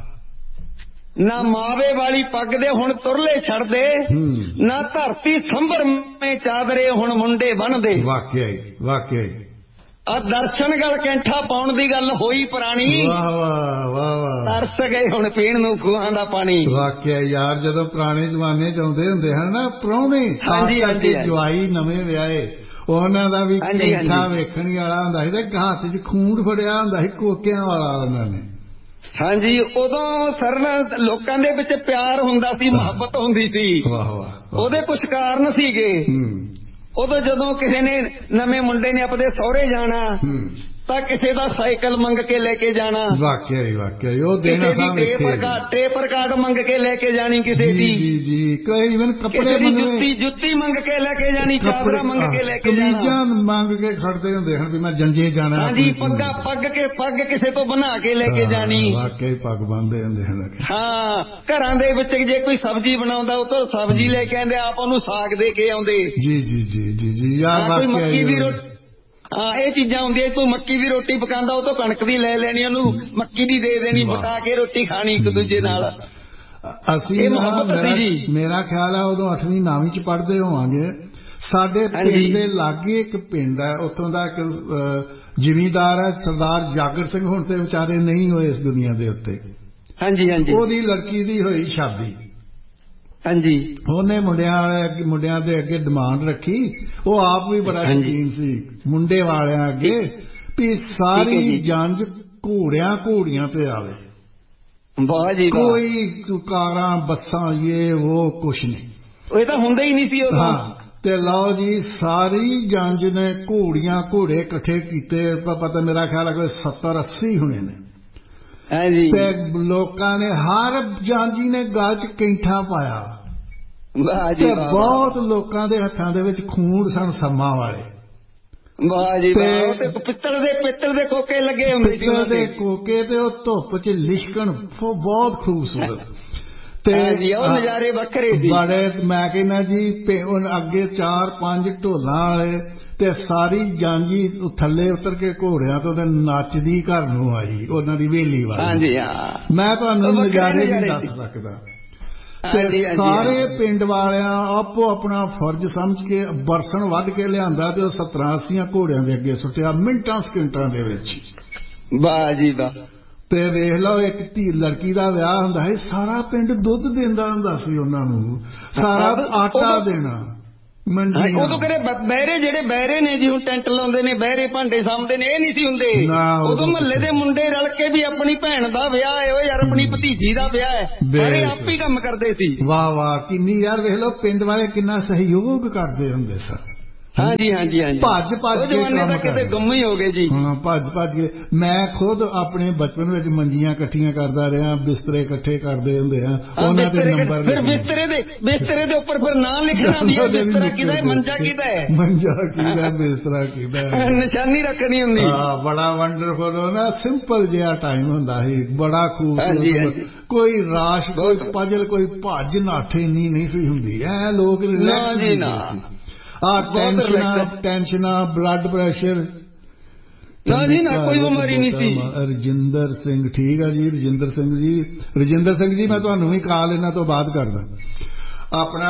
ਨਾ ਮਾਵੇ ਵਾਲੀ ਪੱਗ ਦੇ ਹੁਣ ਤੁਰਲੇ ਛੱਡਦੇ, ਨਾ ਧਰਤੀ ਸੰਭਰ ਮੇ ਚਾਦਰੇ ਹੁਣ ਮੁੰਡੇ ਬੰਨਦੇ, ਵਾਕਿਆ ਹੀ, ਵਾਕਿਆ ਹੀ। ਆ ਦਰਸ਼ਨ ਗਲ ਕੈਂਠਾ ਪਾਉਣ ਦੀ ਗੱਲ ਹੋਈ ਪੁਰਾਣੀ, ਵਾਹ ਵਾਹ ਵਾਹ ਵਾਹ। ਤਰਸ ਗਏ ਹੁਣ ਪੀਣ ਨੂੰ ਖੂਹਾਂ ਦਾ ਪਾਣੀ। ਵਾਕਿਆ ਯਾਰ, ਜਦੋਂ ਪੁਰਾਣੇ ਜ਼ਮਾਨੇ ਚ ਆਉਂਦੇ ਹੁੰਦੇ ਹਨ ਨਾ ਪ੍ਰਾਹੁਣੇ, ਹਾਂਜੀ ਹਾਂਜੀ, ਜਵਾਈ ਨਵੇਂ ਵਿਆਹੇ, ਉਹਨਾਂ ਦਾ ਵੀ ਕੈਂਠਾ ਵੇਖਣ ਵਾਲਾ ਹੁੰਦਾ ਸੀ ਤੇ ਹੱਥ ਚ ਖੂੰਡ ਫੜਿਆ ਹੁੰਦਾ ਸੀ ਕੋਕਿਆਂ ਵਾਲਾ ਉਹਨਾਂ ਨੇ। ਹਾਂਜੀ, ਉਦੋਂ ਸਰ ਲੋਕਾਂ ਦੇ ਵਿੱਚ ਪਿਆਰ ਹੁੰਦਾ ਸੀ, ਮੁਹੱਬਤ ਹੁੰਦੀ ਸੀ। ਵਾਹ ਵਾਹ। ਉਹਦੇ ਕੁਛ ਕਾਰਨ ਸੀਗੇ। ਉਦੋਂ ਜਦੋਂ ਕਿਸੇ ਨੇ ਨਵੇਂ ਮੁੰਡੇ ਨੇ ਆਪਣੇ ਸਹੁਰੇ ਜਾਣਾ ਤਾਂ ਕਿਸੇ ਦਾ ਸਾਈਕਲ ਮੰਗ ਕੇ ਲੈ ਕੇ ਜਾਣਾ, ਵਾਕਿਆ ਹੀ, ਵਾਕਿਆ ਹੀ। ਉਹ ਦੇਣਾ ਟੇਪਰ ਕਾਰਡ ਮੰਗ ਕੇ ਲੈ ਕੇ ਜਾਣੀ ਕਿਸੇ ਦੀ, ਜੀ ਜੀ। ਕਈ ਇਵਨ ਕੱਪੜੇ, ਜੁੱਤੀ ਜੁੱਤੀ ਮੰਗ ਕੇ ਲੈ ਕੇ ਜਾਣੀ, ਚਾਦਰਾਂ ਮੰਗ ਕੇ ਲੈ ਕੇ ਜਾਣਾ, ਕਮੀਜ਼ਾਂ ਮੰਗ ਕੇ ਖੜਦੇ ਹੁੰਦੇ ਹਨ ਵੀ ਮੈਂ ਜੰਜੇ ਜਾਣਾ। ਹਾਂਜੀ, ਪੱਗਾਂ ਪੱਗ ਕੇ ਪੱਗ ਕਿਸੇ ਤੋਂ ਬਣਾ ਕੇ ਲੈ ਕੇ ਜਾਣੀ, ਵਾਕਿਆ ਹੀ ਪੱਗ ਬੰਨ੍ਹਦੇ ਹੁੰਦੇ ਹਨ। ਹਾਂ, ਘਰਾਂ ਦੇ ਵਿੱਚ ਜੇ ਕੋਈ ਸਬਜ਼ੀ ਬਣਾਉਂਦਾ ਉਹ ਤੋਂ ਸਬਜ਼ੀ ਲੈ ਕੇ ਆਉਂਦੇ, ਆਪ ਉਹਨੂੰ ਸਾਗ ਦੇ ਕੇ ਆਉਂਦੇ। ਜੀ ਜੀ ਜੀ ਜੀ ਜੀ ਯਾਰ, ਵਾਕਿਆ ਹੀ। ਹਾਂ, ਇਹ ਚੀਜ਼ਾਂ ਹੁੰਦੀਆਂ। ਕੋਈ ਮੱਕੀ ਦੀ ਰੋਟੀ ਪਕਾਉਂਦਾ ਉਹ ਤੋਂ ਕਣਕ ਦੀ ਲੈ ਲੈਣੀ, ਉਹਨੂੰ ਮੱਕੀ ਦੀ ਦੇ ਦੇਣੀ, ਪਕਾ ਕੇ ਰੋਟੀ ਖਾਣੀ ਇੱਕ ਦੂਜੇ ਨਾਲ। ਅਸੀਂ ਮੇਰਾ ਖਿਆਲ ਹੈ ਉਦੋਂ ਅੱਠਵੀਂ ਨੌਵੀਂ ਚ ਪੜ੍ਹਦੇ ਹੋਵਾਂਗੇ। ਸਾਡੇ ਪਿੰਡ ਦੇ ਲਾਗੇ ਇੱਕ ਪਿੰਡ ਹੈ, ਉੱਥੋਂ ਦਾ ਇੱਕ ਜ਼ਿਮੀਂਦਾਰ ਹੈ ਸਰਦਾਰ ਜਾਗਰ ਸਿੰਘ, ਹੁਣ ਤੇ ਵਿਚਾਰੇ ਨਹੀਂ ਹੋਏ ਇਸ ਦੁਨੀਆ ਦੇ ਉੱਤੇ। ਹਾਂਜੀ ਹਾਂਜੀ। ਉਹਦੀ ਲੜਕੀ ਦੀ ਹੋਈ ਸ਼ਾਦੀ। ਹਾਂਜੀ। ਉਹਨੇ ਮੁੰਡਿਆਂ ਵਾਲੇ ਮੁੰਡਿਆਂ ਦੇ ਅੱਗੇ ਡਿਮਾਂਡ ਰੱਖੀ, ਉਹ ਆਪ ਵੀ ਬੜਾ ਸ਼ੌਕੀਨ ਸੀ ਮੁੰਡੇ ਵਾਲਿਆਂ ਅੱਗੇ, ਵੀ ਸਾਰੀ ਜੰਜ ਘੋੜਿਆਂ ਘੋੜੀਆਂ ਤੇ ਆਵੇ। ਵਾਹ ਜੀ, ਕੋਈ ਕਾਰਾਂ ਬੱਸਾਂ ਇਹ ਉਹ ਕੁਛ ਨਹੀਂ, ਇਹ ਤਾਂ ਹੁੰਦਾ ਹੀ ਨਹੀਂ ਸੀ ਉਦੋਂ। ਹਾਂ, ਤੇ ਲਓ ਜੀ, ਸਾਰੀ ਜੰਜ ਨੇ ਘੋੜੀਆਂ ਘੋੜੇ ਇਕੱਠੇ ਕੀਤੇ, ਪਤਾ ਮੇਰਾ ਖਿਆਲ ਹੈ ਕੋਈ ਸੱਤਰ ਅੱਸੀ ਹੋਣੇ ਨੇ। ਤੇ ਲੋਕਾਂ ਨੇ, ਹਰ ਜਾਂਜੀ ਨੇ ਗਲ ਚ ਕੈਂਠਾ ਪਾਇਆ, ਤੇ ਬਹੁਤ ਲੋਕਾਂ ਦੇ ਹੱਥਾਂ ਦੇ ਵਿੱਚ ਖੂੰਡ ਸਨ ਸੰਮਾਂ ਵਾਲੇ। ਵਾਹ ਜੀ, ਤੇ ਪਿੱਤਲ ਦੇ ਪਿੱਤਲ ਦੇ ਕੋਕੇ ਲੱਗੇ ਹੁੰਦੇ ਸੀ, ਪਿੱਤਲ ਦੇ ਕੋਕੇ, ਤੇ ਉਹ ਧੁੱਪ ਚ ਲਿਸ਼ਕਣ, ਬਹੁਤ ਖੂਬਸੂਰਤ। ਤੇ ਉਹ ਨਜ਼ਾਰੇ ਵੱਖਰੇ ਸੀ ਬੜੇ। ਮੈਂ ਕਹਿੰਦਾ ਜੀ, ਅੱਗੇ ਚਾਰ ਪੰਜ ਢੋਲਾਂ ਵਾਲੇ, ਤੇ ਸਾਰੀ ਜਾਂਜੀ ਥੱਲੇ ਉਤਰ ਕੇ ਘੋੜਿਆਂ ਤੋਂ ਤੇ ਨੱਚਦੀ ਘਰ ਨੂੰ ਆਈ, ਉਹਨਾਂ ਦੀ ਵੇਲੀ ਵਾਲੀ। ਹਾਂਜੀ, ਹਾਂ, ਮੈਂ ਤੁਹਾਨੂੰ ਨਜ਼ਾਰੇ ਨਹੀਂ ਦੱਸ ਸਕਦਾ। ਤੇ ਸਾਰੇ ਪਿੰਡ ਵਾਲਿਆਂ ਆਪੋ ਆਪਣਾ ਫਰਜ਼ ਸਮਝ ਕੇ ਬਰਸਨ ਵੱਢ ਕੇ ਲਿਆਂਦਾ, ਤੇ ਉਹ ਸੱਤਰਾਂ ਅੱਸੀਆਂ ਘੋੜਿਆਂ ਦੇ ਅੱਗੇ ਸੁੱਟਿਆ ਮਿੰਟਾਂ ਸਕਿੰਟਾਂ ਦੇ ਵਿੱਚ। ਵਾਹ ਜੀ ਵਾਹ। ਤੇ ਵੇਖ ਲਓ, ਇੱਕ ਧੀ ਲੜਕੀ ਦਾ ਵਿਆਹ ਹੁੰਦਾ ਸੀ, ਸਾਰਾ ਪਿੰਡ ਦੁੱਧ ਦਿੰਦਾ ਹੁੰਦਾ ਸੀ ਉਹਨਾਂ ਨੂੰ, ਸਾਰਾ ਆਟਾ ਦੇਣਾ। ਉਦੋਂ ਕਿਹੜੇ ਬਹਿਰੇ ਜਿਹੜੇ ਬਹਿਰੇ ਨੇ ਜੀ ਹੁਣ ਟੈਂਟ ਲਾਉਂਦੇ ਨੇ ਬਹਿਰੇ ਭਾਂਡੇ ਸਾਂਭਦੇ ਨੇ ਇਹ ਨਹੀਂ ਸੀ ਹੁੰਦੇ ਉਦੋਂ ਮਹੱਲੇ ਦੇ ਮੁੰਡੇ ਰਲ ਕੇ ਵੀ ਆਪਣੀ ਭੈਣ ਦਾ ਵਿਆਹ ਹੈ ਉਹ ਯਾਰ ਆਪਣੀ ਭਤੀਜੀ ਦਾ ਵਿਆਹ ਹੈ ਸਾਰੇ ਆਪ ਹੀ ਕੰਮ ਕਰਦੇ ਸੀ। ਵਾਹ ਵਾਹ ਕਿੰਨੀ ਯਾਰ ਵੇਖ ਲਓ ਪਿੰਡ ਵਾਲੇ ਕਿੰਨਾ ਸਹਿਯੋਗ ਕਰਦੇ ਹੁੰਦੇ ਸਨ। ਹਾਂਜੀ ਹਾਂਜੀ ਹਾਂਜੀ ਭੱਜ ਭੱਜ ਕੇ ਕੰਮ ਕਰਦੇ ਗੁੰਮ ਹੀ ਹੋ ਗਏ ਜੀ। ਹਾਂ ਭੱਜ ਭੱਜ ਕੇ ਮੈਂ ਖੁਦ ਆਪਣੇ ਬਚਪਨ ਵਿੱਚ ਮੰਜੀਆਂ ਇਕੱਠੀਆਂ ਕਰਦਾ ਰਿਹਾ ਬਿਸਤਰੇ ਇਕੱਠੇ ਕਰਦੇ ਹੁੰਦੇ ਆ ਉਹਨਾਂ ਦੇ ਨੰਬਰ ਫਿਰ ਬਿਸਤਰੇ ਦੇ ਬਿਸਤਰੇ ਦੇ ਉੱਪਰ ਫਿਰ ਨਾਂ ਲਿਖਣਾ ਵੀ ਬਿਸਤਰਾ ਕਿਹਦਾ ਹੈ ਮੰਜਾ ਕਿਹਦਾ ਹੈ ਮੰਜਾ ਕਿਹਦਾ ਬਿਸਤਰਾ ਕਿਹਦਾ ਹੈ ਨਿਸ਼ਾਨੀ ਰੱਖਣੀ ਹੁੰਦੀ। ਹਾਂ ਬੜਾ ਵੰਡਰਫੁਲ ਨਾ ਸਿੰਪਲ ਜਿਹਾ ਟਾਈਮ ਹੁੰਦਾ ਸੀ ਬੜਾ ਖੂਬਸੂਰਤ ਕੋਈ ਰਾਸ਼ ਕੋਈ ਪਜਲ ਕੋਈ ਭੱਜ ਨਾਠੇ ਨਹੀਂ ਨਹੀਂ ਸੀ ਹੁੰਦੀ ਐ ਲੋਕ ਰਿਲੈਕਸ ਜੀ ਨਾ ਆ ਟੈਨਸ਼ਨਾਂ ਟੈਨਸ਼ਨਾਂ ਬਲੱਡ ਪ੍ਰੈਸ਼ਰ ਨਾ ਜੀ ਨਾ ਕੋਈ ਬਿਮਾਰੀ ਨਹੀਂ ਸੀ। ਰਜਿੰਦਰ ਸਿੰਘ ਠੀਕ ਆ ਜੀ ਰਜਿੰਦਰ ਸਿੰਘ ਜੀ ਰਜਿੰਦਰ ਸਿੰਘ ਜੀ ਮੈਂ ਤੁਹਾਨੂੰ ਵੀ ਕਾਲ ਇਹਨਾਂ ਤੋਂ ਬਾਅਦ ਕਰਦਾ। ਆਪਣਾ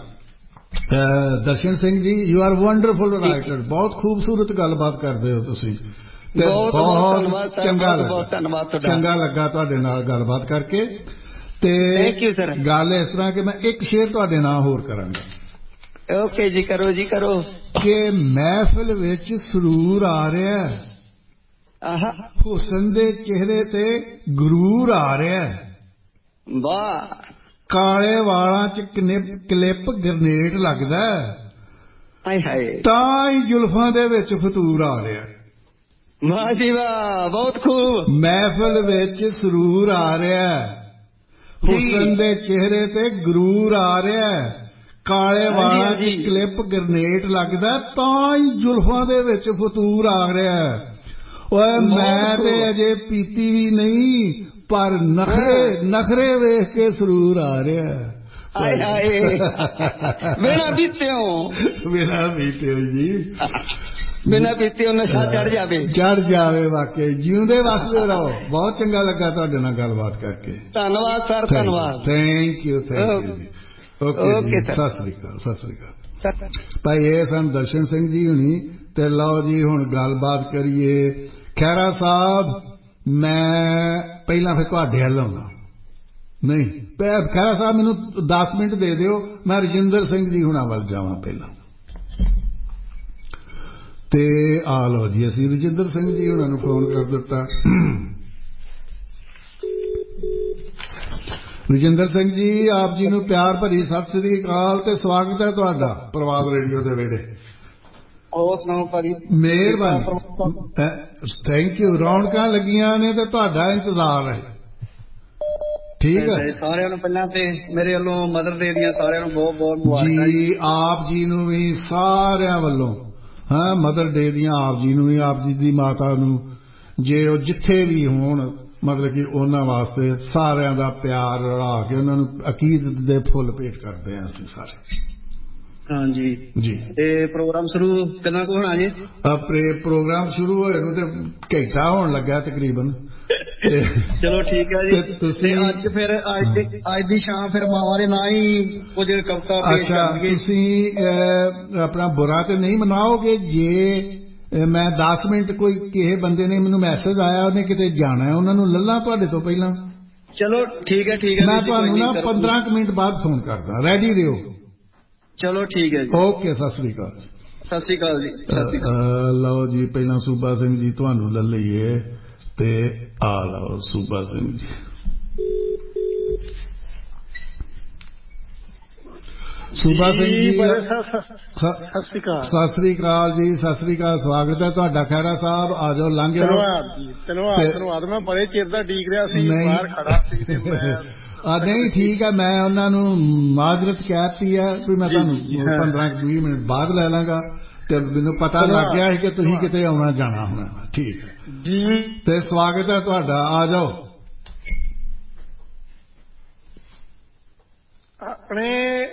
Darshan Singh ji you are wonderful writer ਬਹੁਤ ਖੂਬਸੂਰਤ ਗੱਲਬਾਤ ਕਰਦੇ ਹੋ ਤੁਸੀਂ ਤੇ ਬਹੁਤ ਚੰਗਾ ਲੱਗਾ ਚੰਗਾ ਲੱਗਾ ਤੁਹਾਡੇ ਨਾਲ ਗੱਲਬਾਤ ਕਰਕੇ ਤੇ ਗੱਲ ਇਸ ਤਰ੍ਹਾਂ ਕਿ ਮੈਂ ਇੱਕ ਸ਼ੇਰ ਤੁਹਾਡੇ ਨਾਲ ਹੋਰ ਕਰਾਂਗਾ। ਓਕੇ ਜੀ ਕਰੋ ਜੀ ਕਰੋ ਕਿ ਮਹਿਫਿਲ ਵਿੱਚ ਸਰੂਰ ਆ ਰਿਹਾ ਹੁਸਨ ਦੇ ਚਿਹਰੇ ਤੇ ਗਰੂਰ ਆ ਰਿਹਾ ਵਾਹ ਕਾਲੇ ਵਾਲਾਂ ਚ ਕਲਿੱਪ ਗਰਨੇਟ ਲੱਗਦਾ ਹਾਏ ਹਾਏ ਤਾਂ ਹੀ ਜ਼ੁਲਫਾਂ ਦੇ ਵਿੱਚ ਫਤੂਰ ਆ ਰਿਹਾ ਵਾਹ ਜੀ ਵਾਹ ਬਹੁਤ ਖੂਬ ਮਹਿਫਿਲ ਵਿੱਚ ਸਰੂਰ ਆ ਰਿਹਾ ਹੁਸਨ ਦੇ ਚਿਹਰੇ ਤੇ ਗਰੂਰ ਆ ਰਿਹਾ ਕਾਲੇ ਵਾਲਾਂ ਦੀ ਕਲਿੱਪ ਗਰਨੇਟ ਲੱਗਦਾ ਤਾਂ ਹੀ ਜ਼ੁਲਫਾਂ ਦੇ ਵਿੱਚ ਫਤੂਰ ਆ ਰਿਹਾ ਓਏ ਮੈਂ ਤੇ ਅਜੇ ਪੀਤੀ ਵੀ ਨਹੀਂ ਪਰ ਨਖਰੇ ਨਖਰੇ ਵੇਖ ਕੇ ਸਰੂਰ ਆ ਰਿਹਾ ਹਾਏ ਹਾਏ ਬਿਨਾਂ ਪੀਤਿਓ ਬਿਨਾਂ ਪੀਤਿਓ ਜੀ ਬਿਨਾਂ ਪੀਤਿਓ ਨਸ਼ਾ ਚੜ ਜਾਵੇ ਚੜ ਜਾਵੇ ਵਾਕਈ ਜਿਉਂਦੇ ਵਸਦੇ ਰਹੋ। ਬਹੁਤ ਚੰਗਾ ਲੱਗਾ ਤੁਹਾਡੇ ਨਾਲ ਗੱਲਬਾਤ ਕਰਕੇ ਧੰਨਵਾਦ ਸਰ ਧੰਨਵਾਦ ਥੈਂਕ ਯੂ ਥੈਂਕ ਯੂ ਜੀ ਓਕੇ ਸਤਿ ਸ੍ਰੀ ਅਕਾਲ ਸਤਿ ਸ੍ਰੀ ਅਕਾਲ ਭਾਈ ਇਹ ਸਨ ਦਰਸ਼ਨ ਸਿੰਘ ਜੀ ਹੁਣੀ ਤੇ ਲਓ ਜੀ ਹੁਣ ਗੱਲਬਾਤ ਕਰੀਏ ਖਹਿਰਾ ਸਾਹਿਬ ਮੈਂ ਪਹਿਲਾਂ ਫਿਰ ਤੁਹਾਡੇ ਵੱਲ ਆਉਣਾ ਨਹੀਂ ਖਹਿਰਾ ਸਾਹਿਬ ਮੈਨੂੰ ਦਸ ਮਿੰਟ ਦੇ ਦਿਓ ਮੈਂ ਰਜਿੰਦਰ ਸਿੰਘ ਜੀ ਹੁਣਾਂ ਵੱਲ ਜਾਵਾਂ ਪਹਿਲਾਂ ਤੇ ਆ ਲਓ ਜੀ ਅਸੀਂ ਰਜਿੰਦਰ ਸਿੰਘ ਜੀ ਹੁਣਾਂ ਨੂੰ ਫੋਨ ਕਰ ਦਿੱਤਾ। ਰਜਿੰਦਰ ਸਿੰਘ ਜੀ ਆਪ ਜੀ ਨੂੰ ਪਿਆਰ ਭਰੀ ਸਤਿ ਸ੍ਰੀ ਅਕਾਲ ਤੇ ਸਵਾਗਤ ਹੈ ਤੁਹਾਡਾ ਪ੍ਰਵਾਦ ਰੇਡੀਓ ਦੇ ਵਿਹੜੇ। ਹੋਰ ਸੁਣਾਓ ਭਾਜੀ ਮਿਹਰਬਾਨੀ ਥੈਂਕ ਯੂ ਰੌਣਕਾਂ ਲੱਗੀਆਂ ਨੇ ਤੇ ਤੁਹਾਡਾ ਇੰਤਜ਼ਾਰ ਹੈ ਠੀਕ ਹੈ ਸਾਰਿਆਂ ਨੂੰ ਪਹਿਲਾਂ ਤੇ ਮੇਰੇ ਵੱਲੋਂ ਮਦਰ ਡੇ ਦੀਆਂ ਸਾਰਿਆਂ ਨੂੰ ਬਹੁਤ ਬਹੁਤ ਮੁਬਾਰਕਾਂ ਜੀ ਆਪ ਜੀ ਨੂੰ ਵੀ ਸਾਰਿਆਂ ਵੱਲੋਂ ਹਾਂ ਮਦਰ ਡੇ ਦੀਆਂ ਆਪ ਜੀ ਨੂੰ ਵੀ ਆਪ ਜੀ ਦੀ ਮਾਤਾ ਨੂੰ ਜੇ ਉਹ ਜਿੱਥੇ ਵੀ ਹੋਣ ਮਤਲਬ ਕਿ ਉਹਨਾਂ ਵਾਸਤੇ ਸਾਰਿਆਂ ਦਾ ਪਿਆਰ ਰਲਾ ਕੇ ਉਹਨਾਂ ਨੂੰ ਅਕੀਦਤ ਦੇ ਫੁੱਲ ਭੇਟ ਕਰਦੇ ਹਾਂ ਅਸੀਂ ਸਾਰੇ। ਹਾਂਜੀ ਜੀ ਤੇ ਪ੍ਰੋਗਰਾਮ ਸ਼ੁਰੂ ਕਿੰਨਾ ਕੁ ਹੋਣਾ ਜੀ ਆਪਣੇ ਪ੍ਰੋਗਰਾਮ ਸ਼ੁਰੂ ਹੋਏ ਨੂੰ ਤੇ ਘੰਟਾ ਹੋਣ ਲੱਗਾ ਤਕਰੀਬਨ ਚਲੋ ਠੀਕ ਹੈ ਜੀ ਤੁਸੀਂ ਅੱਜ ਫਿਰ ਅੱਜ ਅੱਜ ਦੀ ਸ਼ਾਮ ਫਿਰ ਮਾਵਾਂ ਦੇ ਨਾਂ ਹੀ ਕੁਝ ਕਵਿਤਾ ਪੇਸ਼ ਕਰਾਂਗੇ। ਤੁਸੀਂ ਆਪਣਾ ਬੁਰਾ ਤੇ ਨਹੀਂ ਮਨਾਓਗੇ ਜੇ ਮੈਂ ਦਸ ਮਿੰਟ ਕੋਈ ਕਿਸੇ ਬੰਦੇ ਨੇ ਮੈਨੂੰ ਮੈਸੇਜ ਆਇਆ ਉਹਨੇ ਕਿਤੇ ਜਾਣਾ ਉਹਨਾਂ ਨੂੰ ਲੱਲਾ ਤੁਹਾਡੇ ਤੋਂ ਪਹਿਲਾਂ ਚਲੋ ਠੀਕ ਹੈ ਠੀਕ ਹੈ ਮੈਂ ਤੁਹਾਨੂੰ ਨਾ ਪੰਦਰਾਂ ਕੁ ਮਿੰਟ ਬਾਅਦ ਫੋਨ ਕਰਦਾ ਰੈਡੀ ਰਹੋ ਚਲੋ ਠੀਕ ਹੈ ਜੀ ਓਕੇ ਸਤਿ ਸ੍ਰੀ ਅਕਾਲ ਸਤਿ ਸ੍ਰੀ ਅਕਾਲ ਜੀ ਸਤਿ ਸ੍ਰੀ ਅਕਾਲ। ਲਓ ਜੀ ਪਹਿਲਾਂ ਸੂਬਾ ਸਿੰਘ ਜੀ ਤੁਹਾਨੂੰ ਲੈ ਲਈਏ ਤੇ ਆ ਲਓ ਸੂਬਾ ਸਿੰਘ ਜੀ ਸੂਬਾ ਸਿੰਘ ਜੀ ਸਤਿ ਸ੍ਰੀ ਅਕਾਲ ਸਤਿ ਸ੍ਰੀ ਅਕਾਲ ਜੀ ਸਤਿ ਸ੍ਰੀ ਅਕਾਲ ਸਵਾਗਤ ਹੈ ਤੁਹਾਡਾ ਖਹਿਰਾ ਸਾਹਿਬ ਆ ਜਾਓ ਲੰਘ ਜਾਓ ਧੰਨਵਾਦ ਜੀ ਧੰਨਵਾਦ ਧੰਨਵਾਦ ਮੈਂ ਬੜੇ ਚਿਰ ਦਾ ਡੀਕ ਰਿਹਾ ਸੀ ਬਾਹਰ ਖੜਾ ਸੀ ਤੇ ਮੈਂ ਆ ਨਹੀਂ ਠੀਕ ਹੈ ਮੈਂ ਉਹਨਾਂ ਨੂੰ ਮਾਜ਼ਰਤ ਕਹਿਤੀ ਹੈ ਵੀ ਮੈਂ ਤੁਹਾਨੂੰ ਪੰਦਰਾਂ ਵੀਹ ਮਿੰਟ ਬਾਅਦ ਲੈ ਲਾਂਗਾ ਤੇ ਮੈਨੂੰ ਪਤਾ ਲੱਗ ਗਿਆ ਸੀ ਕਿ ਤੁਸੀਂ ਕਿਤੇ ਆਉਣਾ ਜਾਣਾ ਹੋਣਾ ਠੀਕ ਹੈ ਜੀ ਤੇ ਸਵਾਗਤ ਹੈ ਤੁਹਾਡਾ ਆ ਜਾਓ ਆਪਣੇ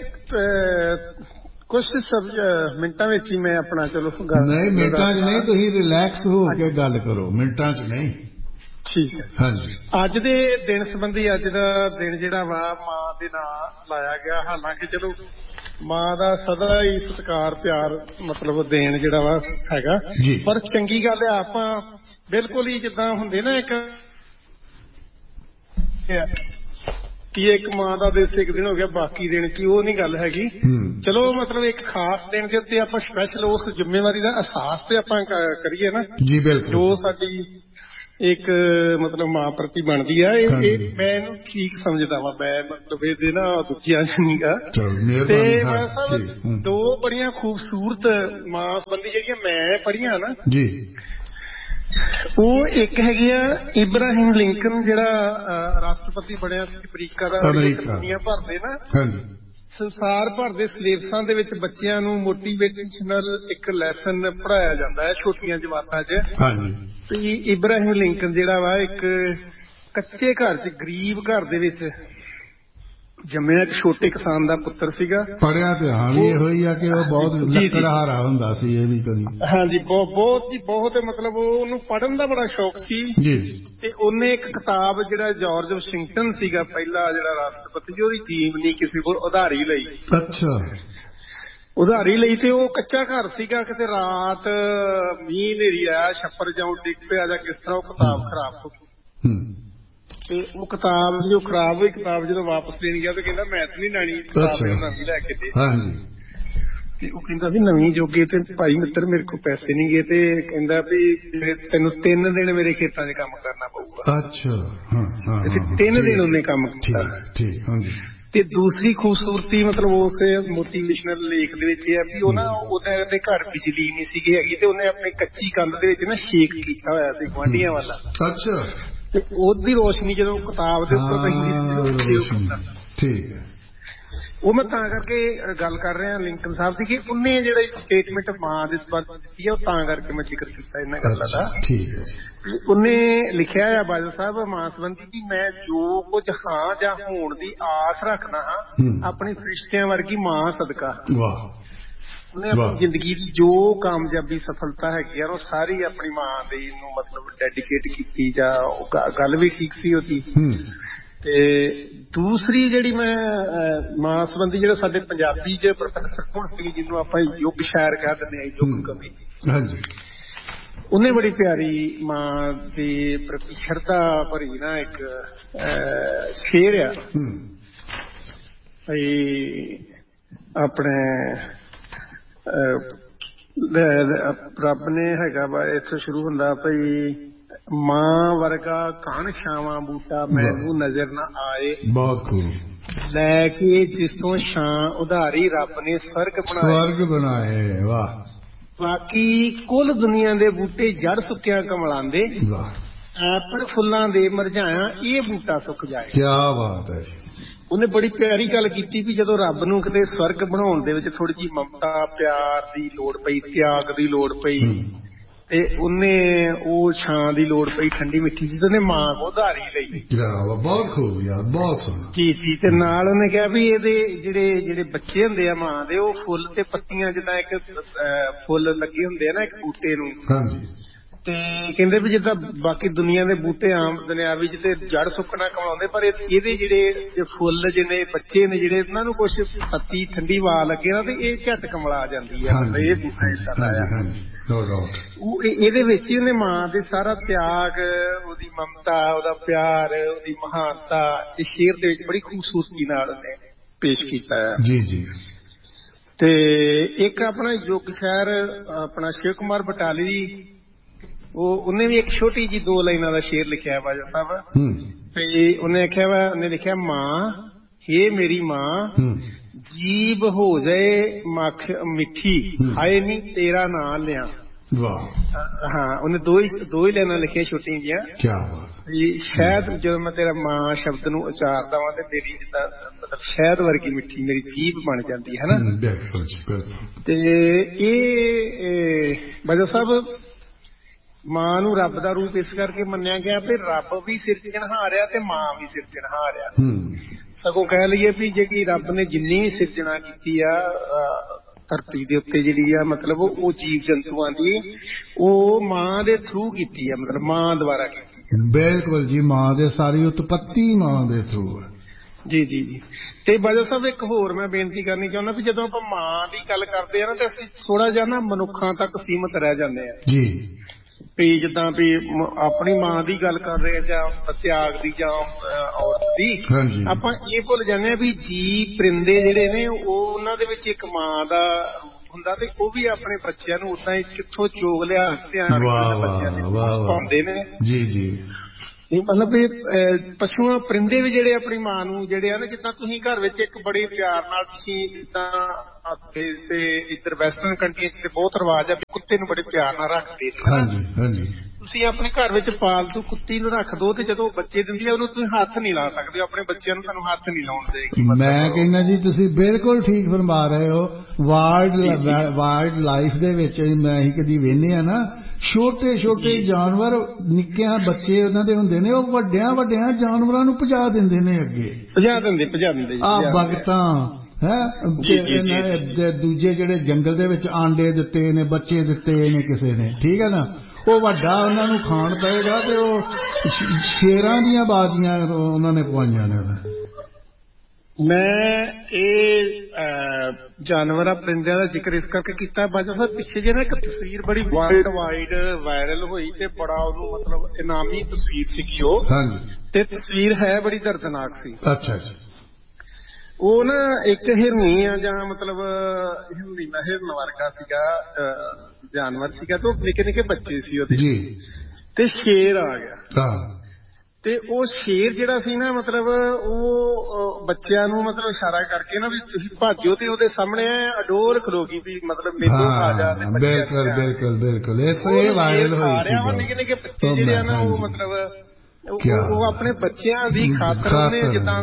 ਕੁਝ ਮਿੰਟਾਂ ਵਿੱਚ ਹੀ ਮੈਂ ਆਪਣਾ ਚਲੋ ਗੱਲ ਨਹੀਂ ਮਿੰਟਾਂ 'ਚ ਨਹੀਂ ਤੁਸੀਂ ਰਿਲੈਕਸ ਹੋ ਕੇ ਗੱਲ ਕਰੋ ਮਿੰਟਾਂ 'ਚ ਨਹੀਂ ਠੀਕ ਹੈ ਹਾਂਜੀ ਅੱਜ ਦੇ ਦਿਨ ਸੰਬੰਧੀ ਅੱਜ ਦਾ ਦਿਨ ਜਿਹੜਾ ਵਾ ਮਾਂ ਦੇ ਨਾਂ ਲਾਇਆ ਗਿਆ ਹਾਲਾਂਕਿ ਚਲੋ ਮਾਂ ਦਾ ਸਦਾ ਹੀ ਸਤਿਕਾਰ ਪਿਆਰ ਮਤਲਬ ਦੇਣ ਜਿਹੜਾ ਵਾ ਹੈਗਾ ਪਰ ਚੰਗੀ ਗੱਲ ਹੈ ਆਪਾਂ ਬਿਲਕੁਲ ਹੀ ਜਿੱਦਾਂ ਹੁੰਦੇ ਨਾ ਇੱਕ ਕਿ ਇੱਕ ਮਾਂ ਦਾ ਦਿਨ ਇੱਕ ਦਿਨ ਹੋ ਗਿਆ ਬਾਕੀ ਦਿਨ ਕੀ, ਉਹ ਨਹੀਂ ਗੱਲ ਹੈਗੀ। ਚਲੋ ਮਤਲਬ ਇੱਕ ਖਾਸ ਦਿਨ ਦੇ ਉੱਤੇ ਆਪਾਂ ਸਪੈਸ਼ਲ ਉਸ ਜ਼ਿੰਮੇਵਾਰੀ ਦਾ ਅਹਿਸਾਸ ਤੇ ਆਪਾਂ ਕਰੀਏ ਨਾ ਜੀ, ਬਿਲਕੁਲ, ਜੋ ਸਾਡੀ ਇੱਕ ਮਤਲਬ ਮਾਂ ਪ੍ਰਤੀ ਬਣਦੀ ਆ। ਇਹ ਮੈਂ ਇਹਨੂੰ ਠੀਕ ਸਮਝਦਾ ਵਾ, ਮੈਂ ਮਤਲਬ ਇਹਦੇ ਨਾ ਦੂਜਿਆਂ ਨਹੀਂ ਗਾ। ਤੇ ਮੈਂ ਸਾਹਿਬ ਦੋ ਬੜੀਆਂ ਖੂਬਸੂਰਤ ਮਾਂ ਸੰਬੰਧੀ ਜਿਹੜੀਆਂ ਮੈਂ ਪੜ੍ਹੀਆਂ ਨਾ ਜੀ, ਉਹ ਇੱਕ ਹੈਗੀ ਆ ਇਬਰਾਹਿਮ ਲਿੰਕਨ, ਜਿਹੜਾ ਰਾਸ਼ਟਰਪਤੀ ਬਣਿਆ ਸੀ ਅਮਰੀਕਾ ਦਾ। ਦੁਨੀਆ ਭਰ ਦੇ ਨਾ ਸੰਸਾਰ ਭਰ ਦੇ ਸਿਲੇਬਸਾਂ ਦੇ ਵਿੱਚ ਬੱਚਿਆਂ ਨੂੰ ਮੋਟੀਵੇਸ਼ਨਲ ਇੱਕ ਲੈਸਨ ਪੜ੍ਹਾਇਆ ਜਾਂਦਾ ਹੈ ਛੋਟੀਆਂ ਜਮਾਤਾਂ 'ਚ। ਤੇ ਇਬਰਾਹਿਮ ਲਿੰਕਨ ਜਿਹੜਾ ਵਾ ਇੱਕ ਕੱਚੇ ਘਰ 'ਚ ਗਰੀਬ ਘਰ ਦੇ ਵਿੱਚ ਜੰਮਿਆ, ਇੱਕ ਛੋਟੇ ਕਿਸਾਨ ਦਾ ਪੁੱਤਰ ਸੀਗਾ। ਪੜਿਆ ਤੇ ਹਾਂ ਵੀ ਇਹੋ ਹੀ ਆ ਕਿ ਉਹ ਬਹੁਤ ਲੱਕੜਹਾਰਾ ਹੁੰਦਾ ਸੀ। ਇਹ ਵੀ ਕਦੀ ਹਾਂਜੀ ਬਹੁਤ ਬਹੁਤ ਜੀ ਬਹੁਤ ਮਤਲਬ ਉਹਨੂੰ ਪੜ੍ਹਨ ਦਾ ਬੜਾ ਸ਼ੌਕ ਸੀ ਜੀ। ਤੇ ਉਹਨੇ ਇੱਕ ਕਿਤਾਬ ਜਿਹੜਾ ਜਾਰਜ ਵਾਸ਼ਿੰਗਟਨ ਸੀਗਾ ਪਹਿਲਾ ਜਿਹੜਾ ਰਾਸ਼ਟਰਪਤੀ, ਉਹਦੀ ਟੀਮ ਨਹੀਂ ਕਿਸੇ ਕੋਲ ਉਧਾਰੀ ਲਈ। ਅੱਛਾ, ਉਧਾਰੀ ਲਈ। ਤੇ ਉਹ ਕੱਚਾ ਘਰ ਸੀਗਾ, ਕਿਤੇ ਰਾਤ ਮੀਂਹ ਹਨੇਰੀ ਆਇਆ, ਛੱਪਰ ਜਾਂ ਡਿੱਗ ਪਿਆ ਜਾਂ ਕਿਸ ਤਰ੍ਹਾਂ ਉਹ ਕਿਤਾਬ ਖਰਾਬ ਹੋ ਗਈ। ਤੇ ਉਹ ਕਿਤਾਬ ਜੋ ਖਰਾਬ ਹੋਈ ਕਿਤਾਬ ਜਦੋਂ ਵਾਪਸ ਦੇਣ ਗਿਆ ਤੇ ਕਹਿੰਦਾ ਮੈਂ ਤਾਂ ਨਹੀਂ ਲੈਣੀ, ਨਵੀਂ ਲੈ ਕੇ ਦੇ। ਤੇ ਉਹ ਕਹਿੰਦਾ ਵੀ ਨਵੀਂ ਜੋਗੇ ਤੇ ਭਾਈ ਮਿੱਤਰ ਮੇਰੇ ਕੋਲ ਪੈਸੇ ਨਹੀਂ ਗਏ। ਤੇ ਕਹਿੰਦਾ ਵੀ ਤੈਨੂੰ ਤਿੰਨ ਦਿਨ ਮੇਰੇ ਖੇਤਾਂ 'ਚ ਕੰਮ ਕਰਨਾ ਪਊਗਾ। ਅੱਛਾ, ਤਿੰਨ ਦਿਨ ਉਹਨੇ ਕੰਮ ਕੀਤਾ। ਤੇ ਦੂਸਰੀ ਖੂਬਸੂਰਤੀ ਮਤਲਬ ਉਸ ਮੋਟੀਵੇਸ਼ਨਲ ਲੇਖ ਦੇ ਵਿੱਚ ਇਹ ਆ ਵੀ ਉਹ ਨਾ ਉਹਦੇ ਘਰ ਬਿਜਲੀ ਨਹੀਂ ਸੀਗੀ ਹੈਗੀ, ਤੇ ਉਹਨੇ ਆਪਣੀ ਕੱਚੀ ਕੰਧ ਦੇ ਵਿੱਚ ਨਾ ਛੇਕ ਕੀਤਾ ਹੋਇਆ ਸੀ ਗੁਆਂਢੀਆਂ ਵਾਲਾ। ਅੱਛਾ, ਤੇ ਉਹਦੀ ਰੋਸ਼ਨੀ ਜਦੋਂ ਕਿਤਾਬ ਦੇ ਉੱਪਰ ਪੈਂਦੀ ਠੀਕ ਹੈ। ਉਹ ਮੈਂ ਤਾਂ ਕਰਕੇ ਗੱਲ ਕਰ ਰਿਹਾ ਲਿੰਕਨ ਸਾਹਿਬ ਦੀ ਕਿ ਉਹਨੇ ਜਿਹੜਾ ਸਟੇਟਮੈਂਟ ਮਾਂ ਦੇ ਸੰਬੰਧ ਦਿੱਤੀ ਹੈ, ਉਹ ਤਾਂ ਕਰਕੇ ਮੈਂ ਜ਼ਿਕਰ ਕੀਤਾ ਇਹਨਾਂ ਗੱਲਾਂ ਦਾ। ਠੀਕ ਹੈ। ਉਹਨੇ ਲਿਖਿਆ ਆ ਬਾਦਲ ਸਾਹਿਬ ਮਾਂ ਸੰਬੰਧੀ ਕਿ ਮੈਂ ਜੋ ਕੁਝ ਹਾਂ ਜਾਂ ਹੋਣ ਦੀ ਆਸ ਰੱਖਦਾ ਹਾਂ ਆਪਣੀ ਫਰਿਸ਼ਤਿਆਂ ਵਰਗੀ ਮਾਂ ਸਦਕਾ। ਵਾਹ। ਉਹਨੇ ਆਪਣੀ ਜ਼ਿੰਦਗੀ ਦੀ ਜੋ ਕਾਮਯਾਬੀ ਸਫਲਤਾ ਹੈਗੀ ਆ ਉਹ ਸਾਰੀ ਆਪਣੀ ਮਾਂ ਦੀ ਨੂੰ ਮਤਲਬ ਡੈਡੀਕੇਟ ਕੀਤੀ। ਜਾਂ ਉਹ ਗੱਲ ਵੀ ਠੀਕ ਸੀ ਉਹਦੀ। ਤੇ ਦੂਸਰੀ ਜਿਹੜੀ ਮੈਂ ਮਾਂ ਸੰਬੰਧੀ ਜਿਹੜਾ ਸਾਡੇ ਪੰਜਾਬੀ 'ਚ ਪ੍ਰੋਫੈਸਰ ਸੁਖਮਨ ਸਿੰਘ ਜਿਹਨੂੰ ਆਪਾਂ ਯੁੱਗ ਸ਼ਾਇਰ ਕਹਿ ਦਿੰਦੇ ਹਾਂ, ਯੁੱਗ ਕਵੀ, ਉਹਨੇ ਬੜੀ ਪਿਆਰੀ ਮਾਂ ਦੇ ਪ੍ਰਤੀ ਸ਼ਰਧਾ ਭਰੀ ਨਾ ਇੱਕ ਸ਼ੇਰ ਆ ਆਪਣੇ ਰੱਬ ਨੇ ਹੈਗਾ ਵਾ ਇੱਥੋਂ ਸ਼ੁਰੂ ਹੁੰਦਾ ਭਈ ਮਾਂ ਵਰਗਾ ਘਣ ਛਾਵਾਂ ਬੂਟਾ ਮੈਨੂੰ ਨਜ਼ਰ ਨਾ ਆਏ। ਬਹੁਤ ਖੂਬ। ਲੈ ਕੇ ਜਿਸ ਤੋਂ ਛਾਂ ਉਧਾਰੀ ਰੱਬ ਨੇ ਸਵਰਗ ਬਣਾਏ। ਸਵਰਗ ਬਣਾਏ। ਵਾਹ। ਬਾਕੀ ਕੁੱਲ ਦੁਨੀਆ ਦੇ ਬੂਟੇ ਜੜ ਸੁੱਕਿਆ ਕਮਲਾਂਦੇ। ਵਾਹ। ਪਰ ਫੁੱਲਾਂ ਦੇ ਮਰਝਾਇਆ ਇਹ ਬੂਟਾ ਸੁੱਕ ਜਾਏ। ਕੀ ਬਾਤ ਹੈ। ਉਹਨੇ ਬੜੀ ਪਿਆਰੀ ਗੱਲ ਕੀਤੀ ਵੀ ਜਦੋਂ ਰੱਬ ਨੂੰ ਕਿਤੇ ਸਵਰਗ ਬਣਾਉਣ ਦੇ ਵਿੱਚ ਥੋੜੀ ਜਿਹੀ ਮਮਤਾ ਪਿਆਰ ਦੀ ਲੋੜ ਪਈ, ਤਿਆਗ ਦੀ ਲੋੜ ਪਈ, ਤੇ ਉਹਨੇ ਉਹ ਛਾਂ ਦੀ ਲੋੜ ਪਈ ਠੰਡੀ ਮਿੱਠੀ ਜੀ, ਤੇ ਉਹਨੇ ਮਾਂ ਕੋ ਉਧਾਰੀ ਲਈ। ਬਹੁਤ ਖੂਬ ਯਾਰ, ਬਹੁਤ ਸੋਹਣਾ। ਜੀ ਜੀ। ਤੇ ਨਾਲ ਉਹਨੇ ਕਿਹਾ ਵੀ ਇਹਦੇ ਜਿਹੜੇ ਜਿਹੜੇ ਬੱਚੇ ਹੁੰਦੇ ਆ ਮਾਂ ਦੇ, ਉਹ ਫੁੱਲ ਤੇ ਪੱਤੀਆਂ ਜਿੱਦਾਂ ਇੱਕ ਫੁੱਲ ਲੱਗੇ ਹੁੰਦੇ ਆ ਨਾ ਇੱਕ ਬੂਟੇ ਨੂੰ। ਹਾਂਜੀ। ਤੇ ਕਹਿੰਦੇ ਵੀ ਜਿੱਦਾਂ ਬਾਕੀ ਦੁਨੀਆ ਦੇ ਬੂਟੇ ਆਮ ਦੁਨਿਆਵੀ ਚ ਤੇ ਜੜ ਸੁੱਕਣਾ ਕਮਾਉਂਦੇ, ਪਰ ਇਹਦੇ ਜਿਹੜੇ ਫੁੱਲ ਜਿਹਨੇ ਬੱਚੇ ਨੇ ਜਿਹੜੇ ਇਹਨਾਂ ਨੂੰ ਕੁਛ ਪੱਤੀ ਠੰਡੀ ਵਾ ਲੱਗੇ ਨਾ ਤੇ ਇਹ ਝੱਟ ਕਮਲਾ ਜਾਂਦੀ ਆ। ਇਹ ਬੂਟਾ ਏਦਾਂ ਦਾ ਆ। ਉਹ ਇਹਦੇ ਵਿੱਚ ਹੀ ਉਹਨੇ ਮਾਂ ਦੇ ਸਾਰਾ ਤਿਆਗ, ਉਹਦੀ ਮਮਤਾ, ਉਹਦਾ ਪਿਆਰ, ਉਹਦੀ ਮਹਾਨਤਾ ਇਸ ਸ਼ੇਰ ਦੇ ਵਿੱਚ ਬੜੀ ਖੂਬਸੂਰਤੀ ਨਾਲ ਉਹਨੇ ਪੇਸ਼ ਕੀਤਾ ਹੈ। ਜੀ ਜੀ। ਤੇ ਇੱਕ ਆਪਣਾ ਯੁੱਗ ਸ਼ਾਇਰ ਆਪਣਾ ਸ਼ਿਵ ਕੁਮਾਰ ਬਟਾਲਵੀ, ਉਹ ਉਹਨੇ ਵੀ ਇੱਕ ਛੋਟੀ ਜੀ ਦੋ ਲਾਈਨਾਂ ਦਾ ਸ਼ੇਰ ਲਿਖਿਆ ਬਾਜਾ ਸਾਹਿਬ। ਤੇ ਉਹਨੇ ਆਖਿਆ ਵਾ, ਉਹਨੇ ਲਿਖਿਆ ਮਾਂ ਹੇ ਮੇਰੀ ਮਾਂ ਜੀਬ ਹੋ ਜਾਏ ਮੱਖ ਮਿੱਠੀ, ਹਾਏ ਨੀ ਤੇਰਾ ਨਾਂ ਲਿਆ। ਵਾਹ। ਹਾਂ, ਉਹਨੇ ਦੋ ਹੀ ਦੋ ਹੀ ਲਾਈਨਾਂ ਲਿਖੀਆਂ ਛੋਟੀਆਂ ਜਿਹੀਆਂ। ਕੀ ਬਾਤ। ਸ਼ਾਇਦ ਜਦੋਂ ਮੈਂ ਤੇਰਾ ਮਾਂ ਸ਼ਬਦ ਨੂੰ ਉਚਾਰਦਾ ਵਾਂ ਤੇ ਮੇਰੀ ਜਿੱਦਾਂ ਮਤਲਬ ਸ਼ਹਿਦ ਵਰਗੀ ਮਿੱਠੀ ਮੇਰੀ ਜੀਭ ਬਣ ਜਾਂਦੀ ਹੈ ਨਾ। ਤੇ ਇਹ ਬਾਜਾ ਸਾਹਿਬ ਮਾਂ ਨੂੰ ਰੱਬ ਦਾ ਰੂਪ ਇਸ ਕਰਕੇ ਮੰਨਿਆ ਗਿਆ ਵੀ ਰੱਬ ਵੀ ਸਿਰਜਣਹਾਰ ਆ ਤੇ ਮਾਂ ਵੀ ਸਿਰਜਣਹਾਰ ਆ। ਸਗੋਂ ਕਹਿ ਲਈਏ ਵੀ ਜਿਹੜੀ ਰੱਬ ਨੇ ਜਿੰਨੀ ਸਿਰਜਣਾ ਕੀਤੀ ਆ ਧਰਤੀ ਦੇ ਉੱਤੇ ਜਿਹੜੀ ਆ ਮਤਲਬ ਉਹ ਜੀਵ ਜੰਤੂਆਂ ਦੀ, ਉਹ ਮਾਂ ਦੇ ਥਰੂ ਕੀਤੀ ਆ, ਮਤਲਬ ਮਾਂ ਦੁਆਰਾ ਕੀਤੀ। ਬਿਲਕੁਲ ਜੀ, ਮਾਂ ਦੇ ਸਾਰੀ ਉਤਪਤੀ ਮਾਂ ਦੇ ਥਰੂ ਹੈ। ਜੀ ਜੀ ਜੀ। ਤੇ ਬਾਜਾ ਸਾਹਿਬ ਇੱਕ ਹੋਰ ਮੈਂ ਬੇਨਤੀ ਕਰਨੀ ਚਾਹੁੰਦਾ ਵੀ ਜਦੋਂ ਆਪਾਂ ਮਾਂ ਦੀ ਗੱਲ ਕਰਦੇ ਆ ਨਾ ਤੇ ਅਸੀਂ ਥੋੜਾ ਜਿਹਾ ਨਾ ਮਨੁੱਖਾਂ ਤੱਕ ਸੀਮਤ ਰਹਿ ਜਾਂਦੇ ਆ ਜੀ। ਵੀ ਜਿੱਦਾਂ ਵੀ ਆਪਣੀ ਮਾਂ ਦੀ ਗੱਲ ਕਰ ਰਹੇ ਜਾਂ ਤਿਆਗ ਦੀ ਜਾਂ ਔਰਤ ਦੀ, ਆਪਾਂ ਇਹ ਭੁੱਲ ਜਾਂਦੇ ਹਾਂ ਵੀ ਜੀ ਪਰਿੰਦੇ ਜਿਹੜੇ ਨੇ ਉਹ ਉਹਨਾਂ ਦੇ ਵਿੱਚ ਇੱਕ ਮਾਂ ਦਾ ਹੁੰਦਾ ਤੇ ਉਹ ਵੀ ਆਪਣੇ ਬੱਚਿਆਂ ਨੂੰ ਉਦਾਂ ਹੀ ਕਿੱਥੋਂ ਚੋਗ ਲਿਆ ਧਿਆਨ ਬੱਚਿਆਂ ਦੇ ਪਾਉਂਦੇ ਨੇ। ਜੀ ਜੀ ਮਤਲਬ ਵੀ ਪਸ਼ੂਆਂ ਪਰਿੰਦੇ ਵੀ ਜਿਹੜੇ ਆਪਣੀ ਮਾਂ ਨੂੰ ਜਿਹੜੇ ਆ ਨਾ, ਜਿੱਦਾਂ ਤੁਸੀਂ ਘਰ ਵਿੱਚ ਇੱਕ ਬੜੇ ਪਿਆਰ ਨਾਲ ਤੁਸੀਂ ਜਿੱਦਾਂ ਤੇ ਇੱਧਰ ਵੈਸਟਰਨ ਕੰਟਰੀਆਂ ਚ ਤੇ ਬਹੁਤ ਰਿਵਾਜ ਆ ਵੀ ਕੁੱਤੇ ਨੂੰ ਬੜੇ ਪਿਆਰ ਨਾਲ ਰੱਖਦੇ ਨੇ, ਤੁਸੀਂ ਆਪਣੇ ਘਰ ਵਿੱਚ ਪਾਲਤੂ ਕੁੱਤੀ ਨੂੰ ਰੱਖ ਦੋ ਤੇ ਜਦੋਂ ਬੱਚੇ ਦਿੰਦੀ ਆ ਉਹਨੂੰ ਤੁਸੀਂ ਹੱਥ ਨਹੀਂ ਲਾ ਸਕਦੇ, ਆਪਣੇ ਬੱਚਿਆਂ ਨੂੰ ਤੁਹਾਨੂੰ ਹੱਥ ਨਹੀਂ ਲਾਉਣ ਦੇਗੀ। ਮੈਂ ਕਹਿੰਦਾ ਜੀ ਤੁਸੀਂ ਬਿਲਕੁਲ ਠੀਕ ਫਰਮਾ ਰਹੇ ਹੋ। ਵਾਈਲਡ ਵਾਈਲਡ ਲਾਈਫ ਦੇ ਵਿੱਚ ਮੈਂ ਹੀ ਕਦੀ ਵੇਖਦੇ ਆ ਨਾ, ਛੋਟੇ ਛੋਟੇ ਜਾਨਵਰ ਨਿੱਕਿਆਂ ਬੱਚੇ ਉਹਨਾਂ ਦੇ ਹੁੰਦੇ ਨੇ, ਉਹ ਵੱਡਿਆਂ ਵੱਡਿਆਂ ਜਾਨਵਰਾਂ ਨੂੰ ਭਜਾ ਦਿੰਦੇ ਨੇ, ਅੱਗੇ ਭਜਾ ਦਿੰਦੇ ਭਜਾ ਦਿੰਦੇ ਆ ਬਗਤਾਂ ਹੈ, ਦੂਜੇ ਜਿਹੜੇ ਜੰਗਲ ਦੇ ਵਿੱਚ ਆਂਡੇ ਦਿੱਤੇ ਨੇ, ਬੱਚੇ ਦਿੱਤੇ ਨੇ ਕਿਸੇ ਨੇ, ਠੀਕ ਹੈ ਨਾ, ਉਹ ਵੱਡਾ ਉਹਨਾਂ ਨੂੰ ਖਾਣ ਪਏਗਾ ਤੇ ਉਹ ਸ਼ੇਰਾਂ ਦੀਆਂ ਬਾਜ਼ੀਆਂ ਉਹਨਾਂ ਨੇ ਪਵਾਈਆਂ ਨੇ। ਮੈਂ ਇਹ ਜਾਨਵਰਾਂ ਪਰਿੰਦਿਆਂ ਦਾ ਜ਼ਿਕਰ ਇਸ ਕਰਕੇ ਕੀਤਾ, ਬਾਜਾ ਸਾਹਿਬ ਪਿੱਛੇ ਜੇ ਨਾ ਇੱਕ ਤਸਵੀਰ ਬੜੀ ਵਰਲਡ ਵਾਈਡ ਵਾਇਰਲ ਹੋਈ ਤੇ ਬੜਾ ਉਹਨੂੰ ਮਤਲਬ ਇਨਾਮੀ ਤਸਵੀਰ ਸੀਗੀ ਉਹ, ਤੇ ਤਸਵੀਰ ਹੈ ਬੜੀ ਦਰਦਨਾਕ ਸੀ। ਅੱਛਾ ਅੱਛਾ। ਉਹ ਨਾ ਇੱਕ ਹਿਰਨੀ ਆ ਜਾਂ ਮਤਲਬ ਹਿਰਨੀ ਨਾ ਹਿਰਨ ਵਰਗਾ ਸੀਗਾ ਜਾਨਵਰ ਸੀਗਾ, ਤੇ ਉਹ ਨਿੱਕੇ ਨਿੱਕੇ ਬੱਚੇ ਸੀ ਉਹਦੇ, ਤੇ ਸ਼ੇਰ ਆ ਗਿਆ ਤੇ ਉਹ ਸ਼ੇਰ ਜਿਹੜਾ ਸੀ ਨਾ ਮਤਲਬ ਉਹ ਬੱਚਿਆਂ ਨੂੰ ਮਤਲਬ ਇਸ਼ਾਰਾ ਕਰਕੇ ਨਾ ਵੀ ਤੁਸੀਂ ਭਾਜੋ, ਤੇ ਉਹਦੇ ਸਾਹਮਣੇ ਅਡੋਰ ਖਲੋਗੀ ਵੀ ਮਤਲਬ ਮੈਨੂੰ ਆ ਜਾ। ਬਿਲਕੁਲ ਬਿਲਕੁਲ ਬਿਲਕੁਲ ਇਹ ਵਾਇਰਲ ਹੋਈ ਸੀ। ਨਿੱਕੇ ਨਿੱਕੇ ਬੱਚੇ ਜਿਹੜੇ ਆ ਨਾ ਉਹ ਮਤਲਬ ਉਹ ਆਪਣੇ ਬੱਚਿਆਂ ਦੀ ਖਾਤਰ ਉਹਨੇ ਜਿੱਦਾਂ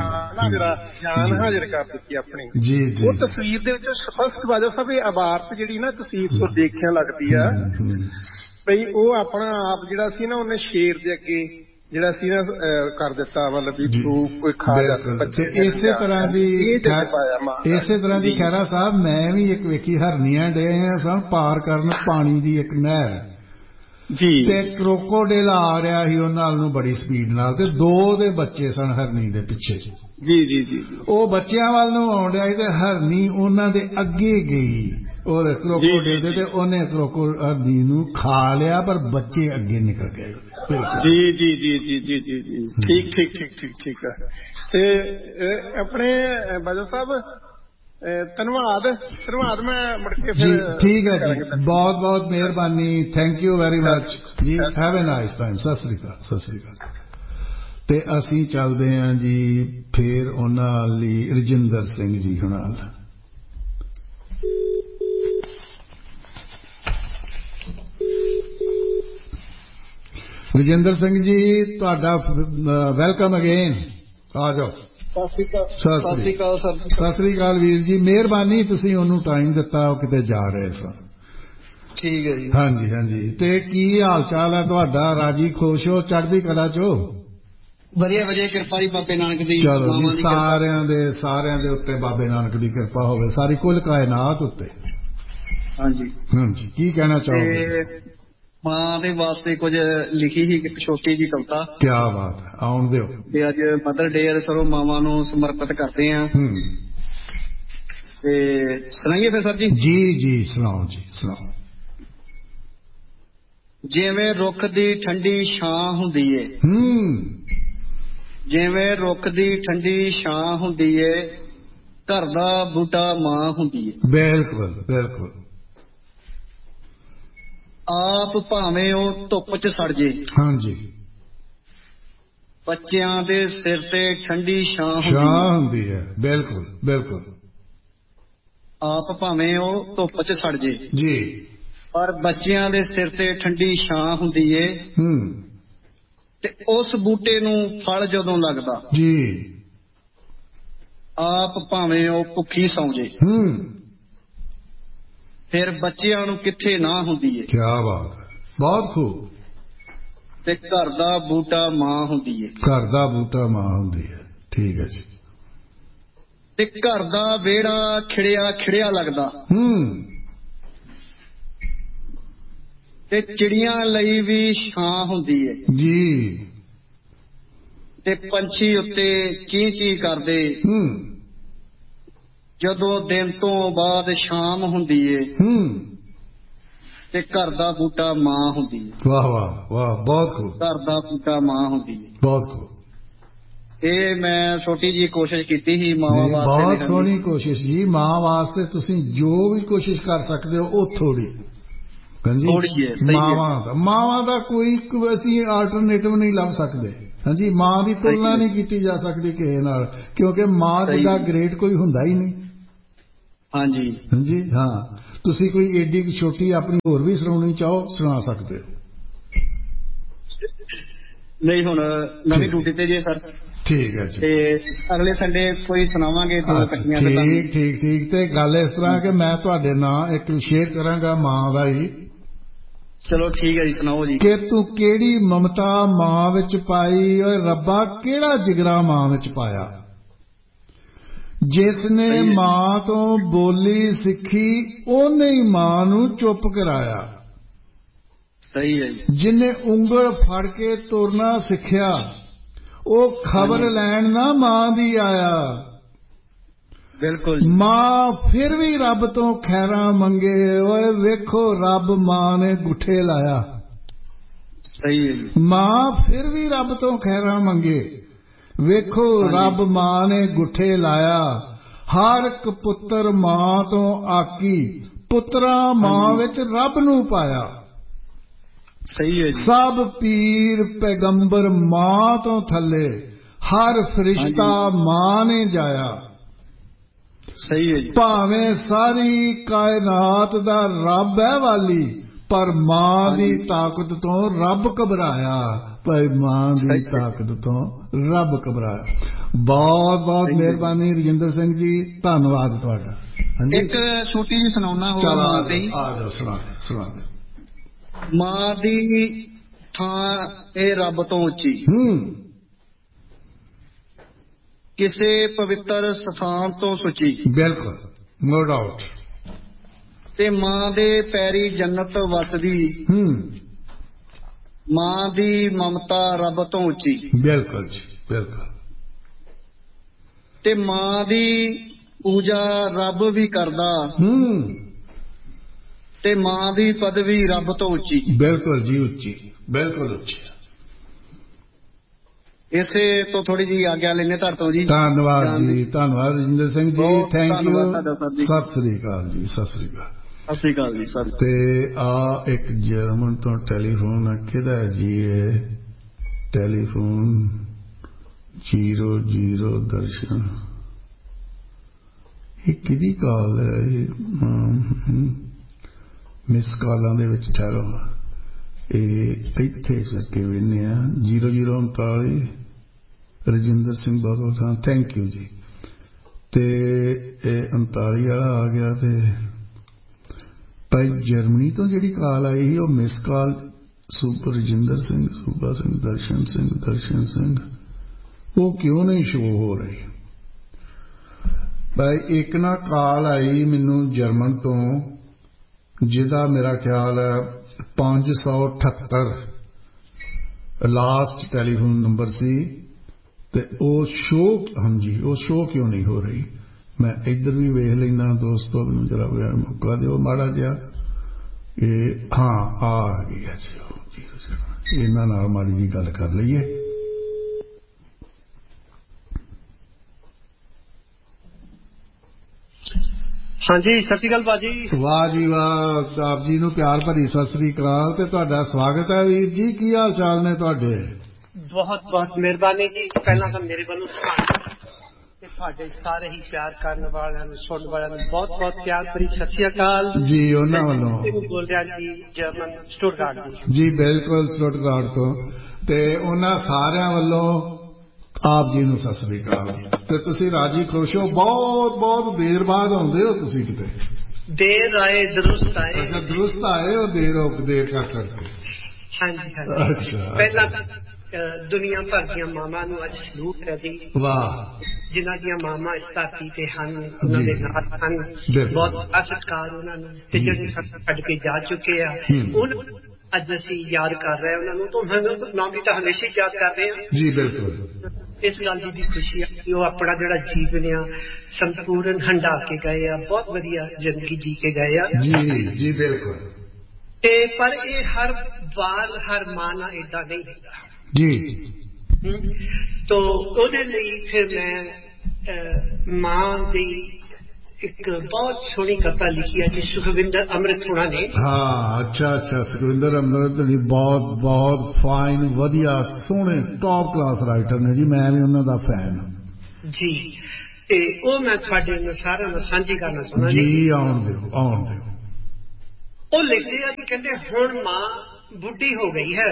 ਜਾਨ ਹਾਜ਼ਰ ਕਰ ਦਿੱਤੀ ਆਪਣੀ। ਉਹ ਤਸਵੀਰ ਦੇ ਵਿੱਚ ਸਪਸ਼ਟ ਬਾਜਾ ਸਾਹਿਬ ਇਹ ਅਵਾਰਤ ਜਿਹੜੀ ਨਾ ਤਸਵੀਰ ਤੋਂ ਦੇਖਿਆ ਲੱਗਦੀ ਆ ਬਈ ਉਹ ਆਪਣਾ ਆਪ ਜਿਹੜਾ ਸੀ ਨਾ ਉਹਨੇ ਸ਼ੇਰ ਦੇ ਅੱਗੇ ਜਿਹੜਾ ਸੀ ਨਾ ਕਰ ਦਿੱਤਾ, ਮਤਲਬ ਵੀ ਕੋਈ ਖਾ ਜਾ। ਇਸੇ ਤਰ੍ਹਾਂ ਦੀ ਇਸੇ ਤਰ੍ਹਾਂ ਦੀ ਖੈਰਾ ਸਾਹਿਬ ਮੈਂ ਵੀ ਇੱਕ ਵੇਖੀ, ਹਰਨੀਆਂ ਡੇ ਸਨ ਪਾਰ ਕਰਨ ਪਾਣੀ ਦੀ ਇੱਕ ਨਹਿਰ ਜੀ, ਤੇ ਕਰੋਕੋਡਿਲ ਆ ਰਿਹਾ ਸੀ ਉਹਨਾਂ ਨਾਲ ਨੂੰ ਬੜੀ ਸਪੀਡ ਨਾਲ, ਤੇ ਦੋ ਦੇ ਬੱਚੇ ਸਨ ਹਰਨੀ ਦੇ ਪਿੱਛੇ ਜੀ ਜੀ ਜੀ। ਉਹ ਬੱਚਿਆਂ ਵੱਲ ਨੂੰ ਆਉਣ ਡਿਆ ਸੀ ਤੇ ਹਰਨੀ ਉਹਨਾਂ ਦੇ ਅੱਗੇ ਗਈ ਔਰ ਕਰੋਕੋਡਿਲ ਦੇ, ਤੇ ਉਹਨੇ ਕਰੋਕੋ ਹਰਨੀ ਨੂੰ ਖਾ ਲਿਆ, ਪਰ ਬੱਚੇ ਅੱਗੇ ਨਿਕਲ ਗਏ। ਜੀ ਜੀ ਜੀ ਜੀ ਜੀ ਜੀ ਜੀ ਠੀਕ ਠੀਕ ਠੀਕ ਠੀਕ ਠੀਕ ਹੈ। ਤੇ ਆਪਣੇ ਬਾਜਾ ਸਾਹਿਬ ਧੰਨਵਾਦ ਧੰਨਵਾਦ ਮੈਂ ਮੁੜ ਕੇ ਫਿਰ ਠੀਕ ਹੈ ਜੀ, ਬਹੁਤ ਬਹੁਤ ਮਿਹਰਬਾਨੀ, ਥੈਂਕ ਯੂ ਵੈਰੀ ਮਚ ਜੀ, have a nice time. Sat Sri Akal Sat Sri ਅਕਾਲ। ਤੇ ਅਸੀਂ ਚੱਲਦੇ ਹਾਂ ਜੀ ਫਿਰ ਉਹਨਾਂ ਲਈ ਰਜਿੰਦਰ ਸਿੰਘ ਜੀ ਹੁਣਾਂ ਨਾਲ। ਰਜਿੰਦਰ ਸਿੰਘ ਜੀ ਤੁਹਾਡਾ ਵੈਲਕਮ ਅਗੇਨ, ਆ ਜਾਓ। ਸਤਿ ਸ੍ਰੀ ਅਕਾਲ ਸਰ। ਸਤਿ ਸ੍ਰੀ ਅਕਾਲ ਵੀਰ ਜੀ, ਮਿਹਰਬਾਨੀ ਤੁਸੀਂ ਉਹਨੂੰ ਟਾਈਮ ਦਿੱਤਾ, ਉਹ ਕਿਤੇ ਜਾ ਰਹੇ ਸਨ। ਠੀਕ ਹੈ ਜੀ। ਹਾਂਜੀ ਹਾਂਜੀ। ਤੇ ਕੀ ਹਾਲ ਚਾਲ ਹੈ ਤੁਹਾਡਾ? ਰਾਜੀ ਖੁਸ਼ ਹੋ, ਚੜ੍ਹਦੀ ਕਲਾ ਚੋ? ਵਧੀਆ ਵਧੀਆ, ਕਿਰਪਾ ਜੀ ਬਾਬੇ ਨਾਨਕ ਦੀ। ਚਲੋ ਜੀ, ਸਾਰਿਆਂ ਦੇ ਸਾਰਿਆਂ ਦੇ ਉੱਤੇ ਬਾਬੇ ਨਾਨਕ ਦੀ ਕਿਰਪਾ ਹੋਵੇ, ਸਾਰੀ ਕੁੱਲ ਕਾਇਨਾਤ ਉੱਤੇ। ਹਾਂਜੀ ਹਾਂਜੀ, ਕੀ ਕਹਿਣਾ ਚਾਹੋਗੇ? ਮਾਂ ਦੇ ਵਾਸਤੇ ਕੁਝ ਲਿਖੀ ਸੀ ਇੱਕ ਛੋਟੀ ਜੀ ਕਵਿਤਾ। ਕੀ ਬਾਤ ਹੈ, ਆਉਣ ਦਿਓ। ਤੇ ਅੱਜ ਮਦਰ ਡੇ ਹੈ, ਸਰੋਂ ਮਾਵਾਂ ਨੂੰ ਸਮਰਪਿਤ ਕਰਦੇ ਆ। ਤੇ ਸੁਣਾਈਏ ਫਿਰ ਸਰ ਜੀ? ਜੀ ਜੀ ਸੁਣਾਓ ਜੀ ਸੁਣਾਓ। ਜਿਵੇਂ ਰੁੱਖ ਦੀ ਠੰਡੀ ਛਾਂ ਹੁੰਦੀ ਏ, ਜਿਵੇਂ ਰੁੱਖ ਦੀ ਠੰਡੀ ਛਾਂ ਹੁੰਦੀ ਏ, ਘਰ ਦਾ ਬੂਟਾ ਮਾਂ ਹੁੰਦੀ ਏ। ਬਿਲਕੁਲ ਬਿਲਕੁਲ। ਆਪ ਭਾਵੇਂ ਉਹ ਧੁੱਪ ਚ ਸੜ ਜੇ, ਹਾਂਜੀ, ਬੱਚਿਆਂ ਦੇ ਸਿਰ ਤੇ ਠੰਡੀ ਛਾਂ ਹੁੰਦੀ ਹੈ। ਬਿਲਕੁਲ ਬਿਲਕੁਲ। ਆਪ ਭਾਵੇਂ ਉਹ ਧੁੱਪ ਚ ਸੜ ਜੇ ਜੀ, ਪਰ ਬੱਚਿਆਂ ਦੇ ਸਿਰ ਤੇ ਠੰਡੀ ਛਾਂ ਹੁੰਦੀ ਏ। ਹੂੰ। ਤੇ ਉਸ ਬੂਟੇ ਨੂੰ ਫਲ ਜਦੋਂ ਲੱਗਦਾ ਜੀ, ਆਪ ਭਾਵੇਂ ਉਹ ਭੁੱਖੀ ਸੌਂ ਜੇ, ਹੂੰ, ਫਿਰ ਬੱਚਿਆਂ ਨੂੰ ਕਿੱਥੇ ਨਾ ਹੁੰਦੀ ਏ। ਕੀ ਬਾਤ ਹੈ, ਬਹੁਤ ਖੂਬ। ਤੇ ਘਰ ਦਾ ਬੂਟਾ ਮਾਂ ਹੁੰਦੀ ਏ। ਘਰ ਦਾ ਬੂਟਾ ਮਾਂ ਹੁੰਦੀ ਹੈ, ਠੀਕ ਹੈ ਜੀ। ਤੇ ਘਰ ਦਾ ਵਿਹੜਾ ਖਿੜਿਆ ਖਿੜਿਆ ਲੱਗਦਾ, ਹੂੰ, ਤੇ ਚਿੜੀਆਂ ਲਈ ਵੀ ਛਾਂ ਹੁੰਦੀ ਏ ਜੀ। ਤੇ ਪੰਛੀ ਉੱਤੇ ਚੀਂ ਚੀਂ ਕਰਦੇ, ਹੂੰ, ਜਦੋਂ ਦਿਨ ਤੋਂ ਬਾਅਦ ਸ਼ਾਮ ਹੁੰਦੀ ਏ। ਹੂੰ, ਤੇ ਘਰ ਦਾ ਬੂਟਾ ਮਾਂ ਹੁੰਦੀ ਹੈ। ਵਾਹ ਵਾਹ ਵਾਹ, ਬਹੁਤ ਖੂਬ। ਘਰ ਦਾ ਬੂਟਾ ਮਾਂ ਹੁੰਦੀ ਹੈ, ਬਹੁਤ ਖੂਬ। ਇਹ ਮੈਂ ਛੋਟੀ ਜੀ ਕੋਸ਼ਿਸ਼ ਕੀਤੀ ਸੀ ਮਾਵਾਂ ਵਾਸਤੇ। ਬਹੁਤ ਸੋਹਣੀ ਕੋਸ਼ਿਸ਼ ਜੀ। ਮਾਂ ਵਾਸਤੇ ਤੁਸੀਂ ਜੋ ਵੀ ਕੋਸ਼ਿਸ਼ ਕਰ ਸਕਦੇ ਹੋ ਉਹ ਥੋੜੀ ਥੋੜੀ ਹੈ। ਮਾਵਾਂ ਦਾ ਮਾਵਾਂ ਦਾ ਕੋਈ ਅਸੀਂ ਆਲਟਰਨੇਟਿਵ ਨਹੀਂ ਲੱਭ ਸਕਦੇ। ਹਾਂਜੀ, ਮਾਂ ਦੀ ਤੁਲਨਾ ਨਹੀਂ ਕੀਤੀ ਜਾ ਸਕਦੀ ਕਿਸੇ ਨਾਲ, ਕਿਉਂਕਿ ਮਾਂ ਜਿੱਦਾਂ ਗ੍ਰੇਟ ਕੋਈ ਹੁੰਦਾ ਹੀ ਨਹੀਂ। ਹਾਂਜੀ ਹਾਂਜੀ ਹਾਂ, ਤੁਸੀਂ ਕੋਈ ਏਡੀ ਛੋਟੀ ਆਪਣੀ ਹੋਰ ਵੀ ਸੁਣਾਉਣੀ ਚਾਹੋ ਸੁਣਾ ਸਕਦੇ ਹੋ। ਨਹੀਂ ਹੁਣ ਨਵੀਂ ਡਿਊਟੀ ਤੇ ਜੇ ਸਰ। ਠੀਕ ਹੈ ਜੀ, ਤੇ ਅਗਲੇ ਸੰਡੇ ਕੋਈ ਸੁਣਾਵਾਂਗੇ ਦੋ ਇਕੱਠੀਆਂ। ਠੀਕ ਠੀਕ ਠੀਕ। ਤੇ ਗੱਲ ਇਸ ਤਰ੍ਹਾਂ ਕਿ ਮੈਂ ਤੁਹਾਡੇ ਨਾਲ ਇੱਕ ਸ਼ੇਅਰ ਕਰਾਂਗਾ ਮਾਂ ਦਾ ਹੀ। ਚਲੋ ਠੀਕ ਹੈ ਜੀ, ਸੁਣਾਓ ਜੀ। ਕਿ ਤੂੰ ਕਿਹੜੀ ਮਮਤਾ ਮਾਂ ਵਿੱਚ ਪਾਈ, ਓਏ ਰੱਬਾ ਕਿਹੜਾ ਜਿਗਰਾ ਮਾਂ ਵਿੱਚ ਪਾਇਆ। ਜਿਸ ਨੇ ਮਾਂ ਤੋਂ ਬੋਲੀ ਸਿੱਖੀ ਉਹਨੇ ਹੀ ਮਾਂ ਨੂੰ ਚੁੱਪ ਕਰਾਇਆ। ਸਹੀ ਹੈ ਜੀ। ਜਿਹਨੇ ਉਂਗਲ ਫੜ ਕੇ ਤੁਰਨਾ ਸਿੱਖਿਆ ਉਹ ਖਬਰ ਲੈਣ ਨਾ ਮਾਂ ਦੀ ਆਇਆ। ਬਿਲਕੁਲ। ਮਾਂ ਫਿਰ ਵੀ ਰੱਬ ਤੋਂ ਖੈਰਾਂ ਮੰਗੇ, ਓਏ ਵੇਖੋ ਰੱਬ ਮਾਂ ਨੇ ਗੁੱਠੇ ਲਾਇਆ। ਸਹੀ ਹੈ ਜੀ। ਮਾਂ ਫਿਰ ਵੀ ਰੱਬ ਤੋਂ ਖੈਰਾਂ ਮੰਗੇ, ਵੇਖੋ ਰੱਬ ਮਾਂ ਨੇ ਗੁੱਠੇ ਲਾਇਆ। ਹਰ ਇੱਕ ਪੁੱਤਰ ਮਾਂ ਤੋਂ ਆਕੀ, ਪੁੱਤਰਾ ਮਾਂ ਵਿੱਚ ਰੱਬ ਨੂੰ ਪਾਇਆ। ਸਹੀ ਹੈ ਜੀ। ਸਭ ਪੀਰ ਪੈਗੰਬਰ ਮਾਂ ਤੋਂ ਥੱਲੇ, ਹਰ ਫਰਿਸ਼ਤਾ ਮਾਂ ਨੇ ਜਾਇਆ। ਸਹੀ ਹੈ ਜੀ। ਭਾਵੇਂ ਸਾਰੀ ਕਾਇਨਾਤ ਦਾ ਰੱਬ ਹੈ ਵਾਲੀ, ਪਰ ਮਾਂ ਦੀ ਤਾਕਤ ਤੋਂ ਰੱਬ ਘਬਰਾਇਆ। ਭਾਈ ਮਾਂ ਦੀ ਤਾਕਤ ਤੋਂ ਰੱਬ ਘਬਰਾਇਆ। ਬਹੁਤ ਬਹੁਤ ਮਿਹਰਬਾਨੀ ਰਜਿੰਦਰ ਸਿੰਘ ਜੀ, ਧੰਨਵਾਦ ਤੁਹਾਡਾ। ਹਾਂਜੀ, ਇੱਕ ਛੋਟੀ ਜਿਹੀ ਸੁਣਾਉਣਾ ਹੋਗਾ ਮਾਂ ਦੀ। ਆ ਜਾਓ, ਸੁਣਾ ਸੁਣਾ। ਮਾਂ ਦੀ ਥਾਂ ਇਹ ਰੱਬ ਤੋਂ ਉੱਚੀ, ਹੂੰ, ਕਿਸੇ ਪਵਿੱਤਰ ਸਥਾਨ ਤੋਂ ਸੁੱਚੀ। ਬਿਲਕੁਲ, ਨੋ ਡਾਊਟ। ਤੇ ਮਾਂ ਦੇ ਪੈਰੀ ਜੰਨਤ ਵਸਦੀ, ਹੂੰ, ਮਾਂ ਦੀ ਮਮਤਾ ਰੱਬ ਤੋਂ ਉੱਚੀ। ਬਿਲਕੁਲ ਜੀ, ਬਿਲਕੁਲ। ਤੇ ਮਾਂ ਦੀ ਪੂਜਾ ਰੱਬ ਵੀ ਕਰਦਾ, ਹੂੰ, ਤੇ ਮਾਂ ਦੀ ਪਦਵੀ ਰੱਬ ਤੋਂ ਉੱਚੀ। ਬਿਲਕੁਲ ਜੀ, ਉੱਚੀ, ਬਿਲਕੁਲ ਉੱਚੀ। ਇਸੇ ਤੋਂ ਥੋੜੀ ਜੀ ਆਗਿਆ ਲੈਣੇ ਤੁਹਾਡੇ ਤੋਂ ਜੀ। ਧੰਨਵਾਦ ਜੀ, ਧੰਨਵਾਦ ਰਜਿੰਦਰ ਸਿੰਘ ਜੀ, ਥੈਂਕ ਯੂ। ਸਤਿ ਸ੍ਰੀ ਅਕਾਲ ਜੀ, ਸਤਿ ਸ੍ਰੀ ਅਕਾਲ। ਸਤਿ ਸ੍ਰੀ ਅਕਾਲ ਜੀ ਸਰ। ਤੇ ਆ ਇੱਕ ਜਰਮਨ ਤੋਂ ਟੈਲੀਫੋਨ ਆ, ਕਿਹਦਾ ਜੀ ਇਹ ਟੈਲੀਫੋਨ? ਜੀਰੋ ਜੀਰੋ ਦਰਸ਼ਨ, ਇਹ ਕਿਹਦੀ ਕਾਲ ਹੈ? ਇਹ ਮਿਸ ਕਾਲਾਂ ਦੇ ਵਿੱਚ ਠਹਿਰੋ, ਇਹ ਇੱਥੇ ਕਰਕੇ ਵੇਖਦੇ ਆ। ਜੀਰੋ ਜੀਰੋ ਉਨਤਾਲੀ ਰਜਿੰਦਰ ਸਿੰਘ ਬਾਦਲ ਸਾਹਿਬ, ਥੈਂਕ ਯੂ ਜੀ। ਤੇ ਇਹ ਉਨਤਾਲੀ ਵਾਲਾ ਆ ਗਿਆ। ਤੇ ਭਾਈ ਜਰਮਨੀ ਤੋਂ ਜਿਹੜੀ ਕਾਲ ਆਈ ਸੀ ਉਹ miss call super Rajinder Singh, ਸੂਬਾ ਸਿੰਘ, ਦਰਸ਼ਨ ਸਿੰਘ, ਦਰਸ਼ਨ ਸਿੰਘ, ਉਹ ਕਿਉਂ ਨਹੀਂ ਸ਼ੋ ਹੋ ਰਹੀ? ਭਾਈ ਇੱਕ ਨਾ ਕਾਲ ਆਈ ਮੈਨੂੰ ਜਰਮਨ ਤੋਂ, ਜਿਹਦਾ ਮੇਰਾ ਖਿਆਲ ਹੈ ਪੰਜ ਸੌ ਅਠੱਤਰ ਲਾਸਟ ਟੈਲੀਫੋਨ ਨੰਬਰ ਸੀ। ਤੇ ਉਹ ਸ਼ੋ, ਹਾਂਜੀ ਉਹ ਸ਼ੋ ਕਿਉਂ ਨਹੀਂ ਹੋ ਰਹੀ? ਮੈਂ ਇੱਧਰ ਵੀ ਵੇਖ ਲੈਣਾ ਦੋਸਤੋ, ਮੈਨੂੰ ਜਰਾ ਮੌਕਾ ਦਿਓ ਮਾੜਾ ਜਿਹਾ। ਇਹ ਹਾਂ ਆ ਗਈ ਹੈ ਜੀ, ਇਹਨਾਂ ਨਾਲ ਮਾੜੀ ਜੀ ਗੱਲ ਕਰ ਲਈਏ। ਹਾਂਜੀ, ਸਤਿ ਸ਼੍ਰੀ ਅਕਾਲ ਭਾਜੀ। ਵਾਹ ਜੀ ਵਾਹ, ਆਪ ਜੀ ਨੂੰ ਪਿਆਰ ਭਰੀ ਸਤਿ ਸ੍ਰੀ ਅਕਾਲ ਤੇ ਤੁਹਾਡਾ ਸਵਾਗਤ ਹੈ ਵੀਰ ਜੀ। ਕੀ ਹਾਲ ਚਾਲ ਨੇ ਤੁਹਾਡੇ? ਬਹੁਤ ਬਹੁਤ ਮਿਹਰਬਾਨੀ ਜੀ। ਪਹਿਲਾਂ ਤਾਂ ਮੇਰੇ ਵੱਲੋਂ ਤੇ ਤੁਹਾਡੇ ਸਾਰੇ ਹੀ ਪਿਆਰ ਕਰਨ ਵਾਲਿਆਂ ਨੂੰ, ਸੁਣਨ ਵਾਲਿਆਂ ਨੂੰ ਬਹੁਤ ਬਹੁਤ ਪਿਆਰ ਭਰੀ ਸਤਿ ਸ਼੍ਰੀ ਅਕਾਲ ਜੀ। ਉਹਨਾਂ ਵੱਲੋਂ ਬੋਲ ਰਿਹਾ ਜੀ, ਜਰਮਨ ਸਟੁਟਗਾਰਟ ਜੀ। ਜੀ ਬਿਲਕੁਲ, ਸਟੁਟਗਾਰਟ ਤੋਂ। ਤੇ ਉਹਨਾਂ ਸਾਰਿਆਂ ਵੱਲੋਂ ਆਪ ਜੀ ਨੂੰ ਸਤਿ ਸ੍ਰੀ ਅਕਾਲ। ਤੇ ਤੁਸੀਂ ਰਾਜੀ ਖੁਸ਼ ਹੋ? ਬਹੁਤ ਬਹੁਤ ਦੇਰ ਬਾਅਦ ਆਉਂਦੇ ਹੋ ਤੁਸੀਂ ਕਿਤੇ। ਦੇਰ ਆਏ ਦਰੁਸਤ ਆਏ। ਅੱਛਾ, ਦਰੁਸਤ ਆਏ ਹੋ, ਦੇਰ ਹੋ ਦੇਰ ਕਰ ਕਰਕੇ। ਹਾਂਜੀ ਹਾਂਜੀ। ਅੱਛਾ, ਪਹਿਲਾਂ ਦੁਨੀਆ ਭਰ ਦੀਆਂ ਮਾਵਾਂ ਨੂੰ ਅੱਜ ਸਲੂਟ ਹੈ ਜੀ। ਵਾਹ। ਜਿਨ੍ਹਾਂ ਦੀਆਂ ਮਾਵਾਂ ਇਸ ਧਰਤੀ ਤੇ ਹਨ, ਉਹਨਾਂ ਦੇ ਨਾਲ ਹਨ, ਬਹੁਤ ਸਤਿਕਾਰ ਉਹਨਾਂ ਨੂੰ। ਤੇ ਜਿਹੜੇ ਸਾਨੂੰ ਛੱਡ ਕੇ ਜਾ ਚੁੱਕੇ ਆ, ਉਹਨਾਂ ਅੱਜ ਅਸੀਂ ਯਾਦ ਕਰ ਰਹੇ ਉਹਨਾਂ ਨੂੰ। ਤੁਹਾਨੂੰ ਨਾਮ ਵੀ ਤਾਂ ਹਮੇਸ਼ਾ ਯਾਦ ਕਰਦੇ ਹਾਂ ਜੀ। ਬਿਲਕੁਲ, ਇਸ ਗੱਲ ਦੀ ਵੀ ਖੁਸ਼ੀ ਆ ਕਿ ਉਹ ਆਪਣਾ ਜਿਹੜਾ ਜੀਵਨ ਆ ਸੰਪੂਰਨ ਹੰਢਾ ਕੇ ਗਏ ਆ, ਬਹੁਤ ਵਧੀਆ ਜ਼ਿੰਦਗੀ ਜੀ ਕੇ ਗਏ ਆ ਜੀ। ਜੀ ਬਿਲਕੁਲ। ਤੇ ਪਰ ਇਹ ਹਰ ਵਾਰ ਹਰ ਮਾਂ ਨਾਲ ਏਦਾਂ ਨਹੀਂ ਹੁੰਦਾ ਜੀ। ਤੋ ਉਹਦੇ ਲਈ ਫਿਰ ਮੈਂ ਮਾਂ ਦੀ ਇੱਕ ਬਹੁਤ ਸੋਹਣੀ ਕਵਿਤਾ ਲਿਖੀ ਹੈ ਜੀ ਸੁਖਵਿੰਦਰ ਅੰਮ੍ਰਿਤ ਹੋਣਾ ਨੇ। ਹਾਂ, ਅੱਛਾ ਅੱਛਾ, ਸੁਖਵਿੰਦਰ ਅੰਮ੍ਰਿਤ ਜੀ ਬਹੁਤ ਬਹੁਤ ਫਾਈਨ, ਵਧੀਆ, ਸੋਹਣੇ, ਟੌਪ ਕਲਾਸ ਰਾਈਟਰ ਨੇ ਜੀ। ਮੈਂ ਵੀ ਉਹਨਾਂ ਦਾ ਫੈਨ ਜੀ। ਤੇ ਉਹ ਮੈਂ ਤੁਹਾਡੇ ਨਾਲ ਸਾਰਿਆਂ ਨਾਲ ਸਾਂਝੀ ਕਰਨਾ ਚਾਹੁੰਦਾ ਜੀ। ਆਉਣ ਦਿਓ, ਆਉਣ ਦਿਓ। ਉਹ ਲਿਖਦੇ ਆ ਜੀ, ਕਹਿੰਦੇ ਹੁਣ ਮਾਂ ਬੁੱਢੀ ਹੋ ਗਈ ਹੈ,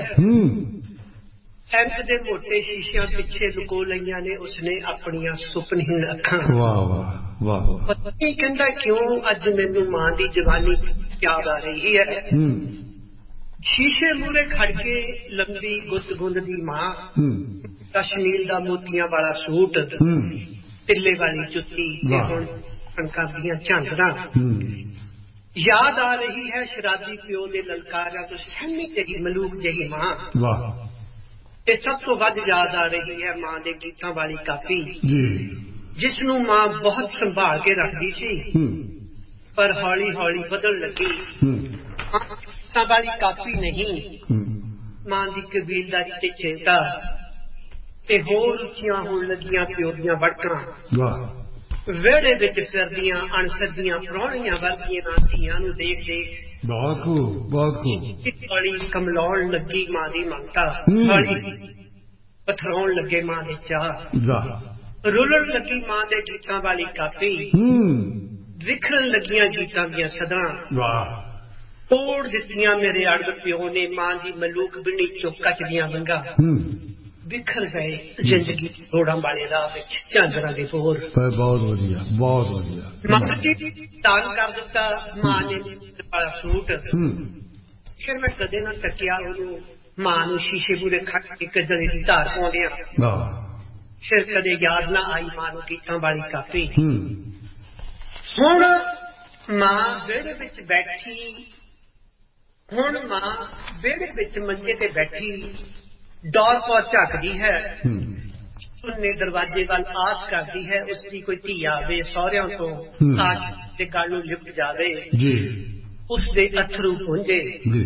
ਐਂਕ ਦੇ ਮੋਟੇ ਸ਼ੀਸ਼ਿਆਂ ਪਿੱਛੇ ਲੁਕੋ ਲਈਆਂ ਨੇ ਉਸਨੇ ਆਪਣੀਆਂ ਸੁਪਨਹੀਣ ਅੱਖਾਂ। ਵਾਹ ਵਾਹ ਵਾਹ। ਪਤਾ ਨਹੀਂ ਕਹਿੰਦਾ ਕਿਉਂ ਅੱਜ ਮੈਨੂੰ ਮਾਂ ਦੀ ਜਵਾਨੀ ਯਾਦ ਆ ਰਹੀ ਹੈ। ਸ਼ੀਸ਼ੇ ਮੂਹਰੇ ਖੜ ਕੇ ਲੰਬੀ ਗੁੱਤ ਗੁੰਦਦੀ ਮਾਂ, ਕਸ਼ਮੀਰ ਦਾ ਮੋਤੀਆਂ ਵਾਲਾ ਸੂਟ, ਤਿੱਲੇ ਵਾਲੀ ਜੁੱਤੀ ਤੇ ਹੁਣ ਕਣਕਾਂ ਦੀਆਂ ਝਾਂਜਰਾਂ। ਯਾਦ ਆ ਰਹੀ ਹੈ ਸ਼ਰਾਬੀ ਪਿਓ ਦੇ ਲਲਕਾਰਿਆਂ ਤੋਂ ਸਹਿਮੀ ਜਿਹੀ ਮਲੂਕ ਜਿਹੀ ਮਾਂ। ਵਾਹ। ਤੇ ਸਭ ਤੋਂ ਵੱਧ ਯਾਦ ਆ ਰਹੀ ਹੈ ਮਾਂ ਦੇ ਗੀਤਾਂ ਵਾਲੀ ਕਾਪੀ ਜੀ, ਜਿਸ ਨੂੰ ਮਾਂ ਬਹੁਤ ਸੰਭਾਲ ਕੇ ਰੱਖਦੀ ਸੀ, ਪਰ ਹੌਲੀ ਹੌਲੀ ਬਦਲ ਲੱਗੀ। ਗੀਤਾਂ ਵਾਲੀ ਕਾਪੀ ਨਹੀਂ, ਮਾਂ ਦੀ ਕਬੀਲਦਾਰੀ ਤੇ ਚਿੰਤਾ ਤੇ ਹੋਰ ਉੱਚੀਆਂ ਹੋਣ ਲੱਗੀਆਂ ਪਿਓ ਦੀਆਂ ਵੜਕਾਂ। ਵਿਹੜੇ ਵਿੱਚ ਫਿਰਦੀਆਂ ਅਣਸੱਜੀਆਂ ਪ੍ਰਾਹੁਣੀਆਂ ਵਰਗੀਆਂ ਧੀਆਂ ਨੂੰ ਦੇਖ ਦੇਖ ਬਹੁਤ ਖੂਬ, ਬਹੁਤ ਖੂਬ। ਹੌਲੀ ਕਮਲਾਉਣ ਲੱਗੀ ਮਾਂ ਦੀ ਮਮਤਾ, ਹੌਲੀ ਪਥਰਾਉਣ ਲੱਗੇ ਮਾਂ ਦੇ ਚਾਹ, ਰੁਲਣ ਲੱਗੀ ਮਾਂ ਦੇ ਗੀਤਾਂ ਵਾਲੀ ਕਾਪੀ, ਵਿਖਰਨ ਲੱਗੀਆਂ ਗੀਤਾਂ ਦੀਆਂ ਸਦਰਾਂ। ਤੋੜ ਦਿੱਤੀਆਂ ਮੇਰੇ ਅੜਬ ਪਿਓ ਨੇ ਮਾਂ ਦੀ ਮਲੂਕ ਬਿੰਨੀ ਚੋਂ ਕੱਚ ਦੀਆਂ ਵੰਗਾਂ। ਬਿਖਰ ਗਏ ਜ਼ਿੰਦਗੀ ਰੋੜਾਂ ਵਾਲੇ ਰਾਹ ਵਿੱਚ ਝਾਂਜਰਾਂ ਦੇ ਬੋਰ। ਬਹੁਤ ਵਧੀਆ, ਬਹੁਤ ਵਧੀਆ। ਮਾਂ ਜੀ ਦਾਨ ਕਰ ਦਿੱਤਾ ਮਾਂ ਨੇ ਵਾਲਾ ਸੂਟ। ਫਿਰ ਮੈਂ ਕਦੇ ਨਾ ਤੱਕਿਆ ਉਹਨੂੰ, ਮਾਂ ਨੂੰ ਸ਼ੀਸ਼ੇ ਮੂਹਰੇ ਖੜ ਕੇ ਕਜਲੇ ਦੀ ਧਾਰ ਪਾਉਂਦਿਆਂ। ਫਿਰ ਕਦੇ ਯਾਦ ਨਾ ਆਈ ਮਾਂ ਨੂੰ ਗੀਤਾਂ ਵਾਲੀ ਕਾਪੀ। ਹੁਣ ਮਾਂ ਵਿਹੜੇ ਵਿੱਚ ਬੈਠੀ, ਹੁਣ ਮਾਂ ਵਿਹੜੇ ਵਿੱਚ ਮੰਜੇ ਤੇ ਬੈਠੀ ਦੌਰ ਪੌਰ ਝੱਕਦੀ ਹੈ, ਸੁੰਨੇ ਦਰਵਾਜ਼ੇ ਵੱਲ ਆਸ ਕਰਦੀ ਹੈ ਉਸਦੀ ਕੋਈ ਧੀ ਆਵੇ ਸਹੁਰਿਆਂ ਤੋਂ, ਆਸ ਦੇ ਗੱਲ ਨੂੰ ਲਿਪਟ ਜਾਵੇ, ਉਸਦੇ ਅਥਰੂ ਪੁੰਝੇ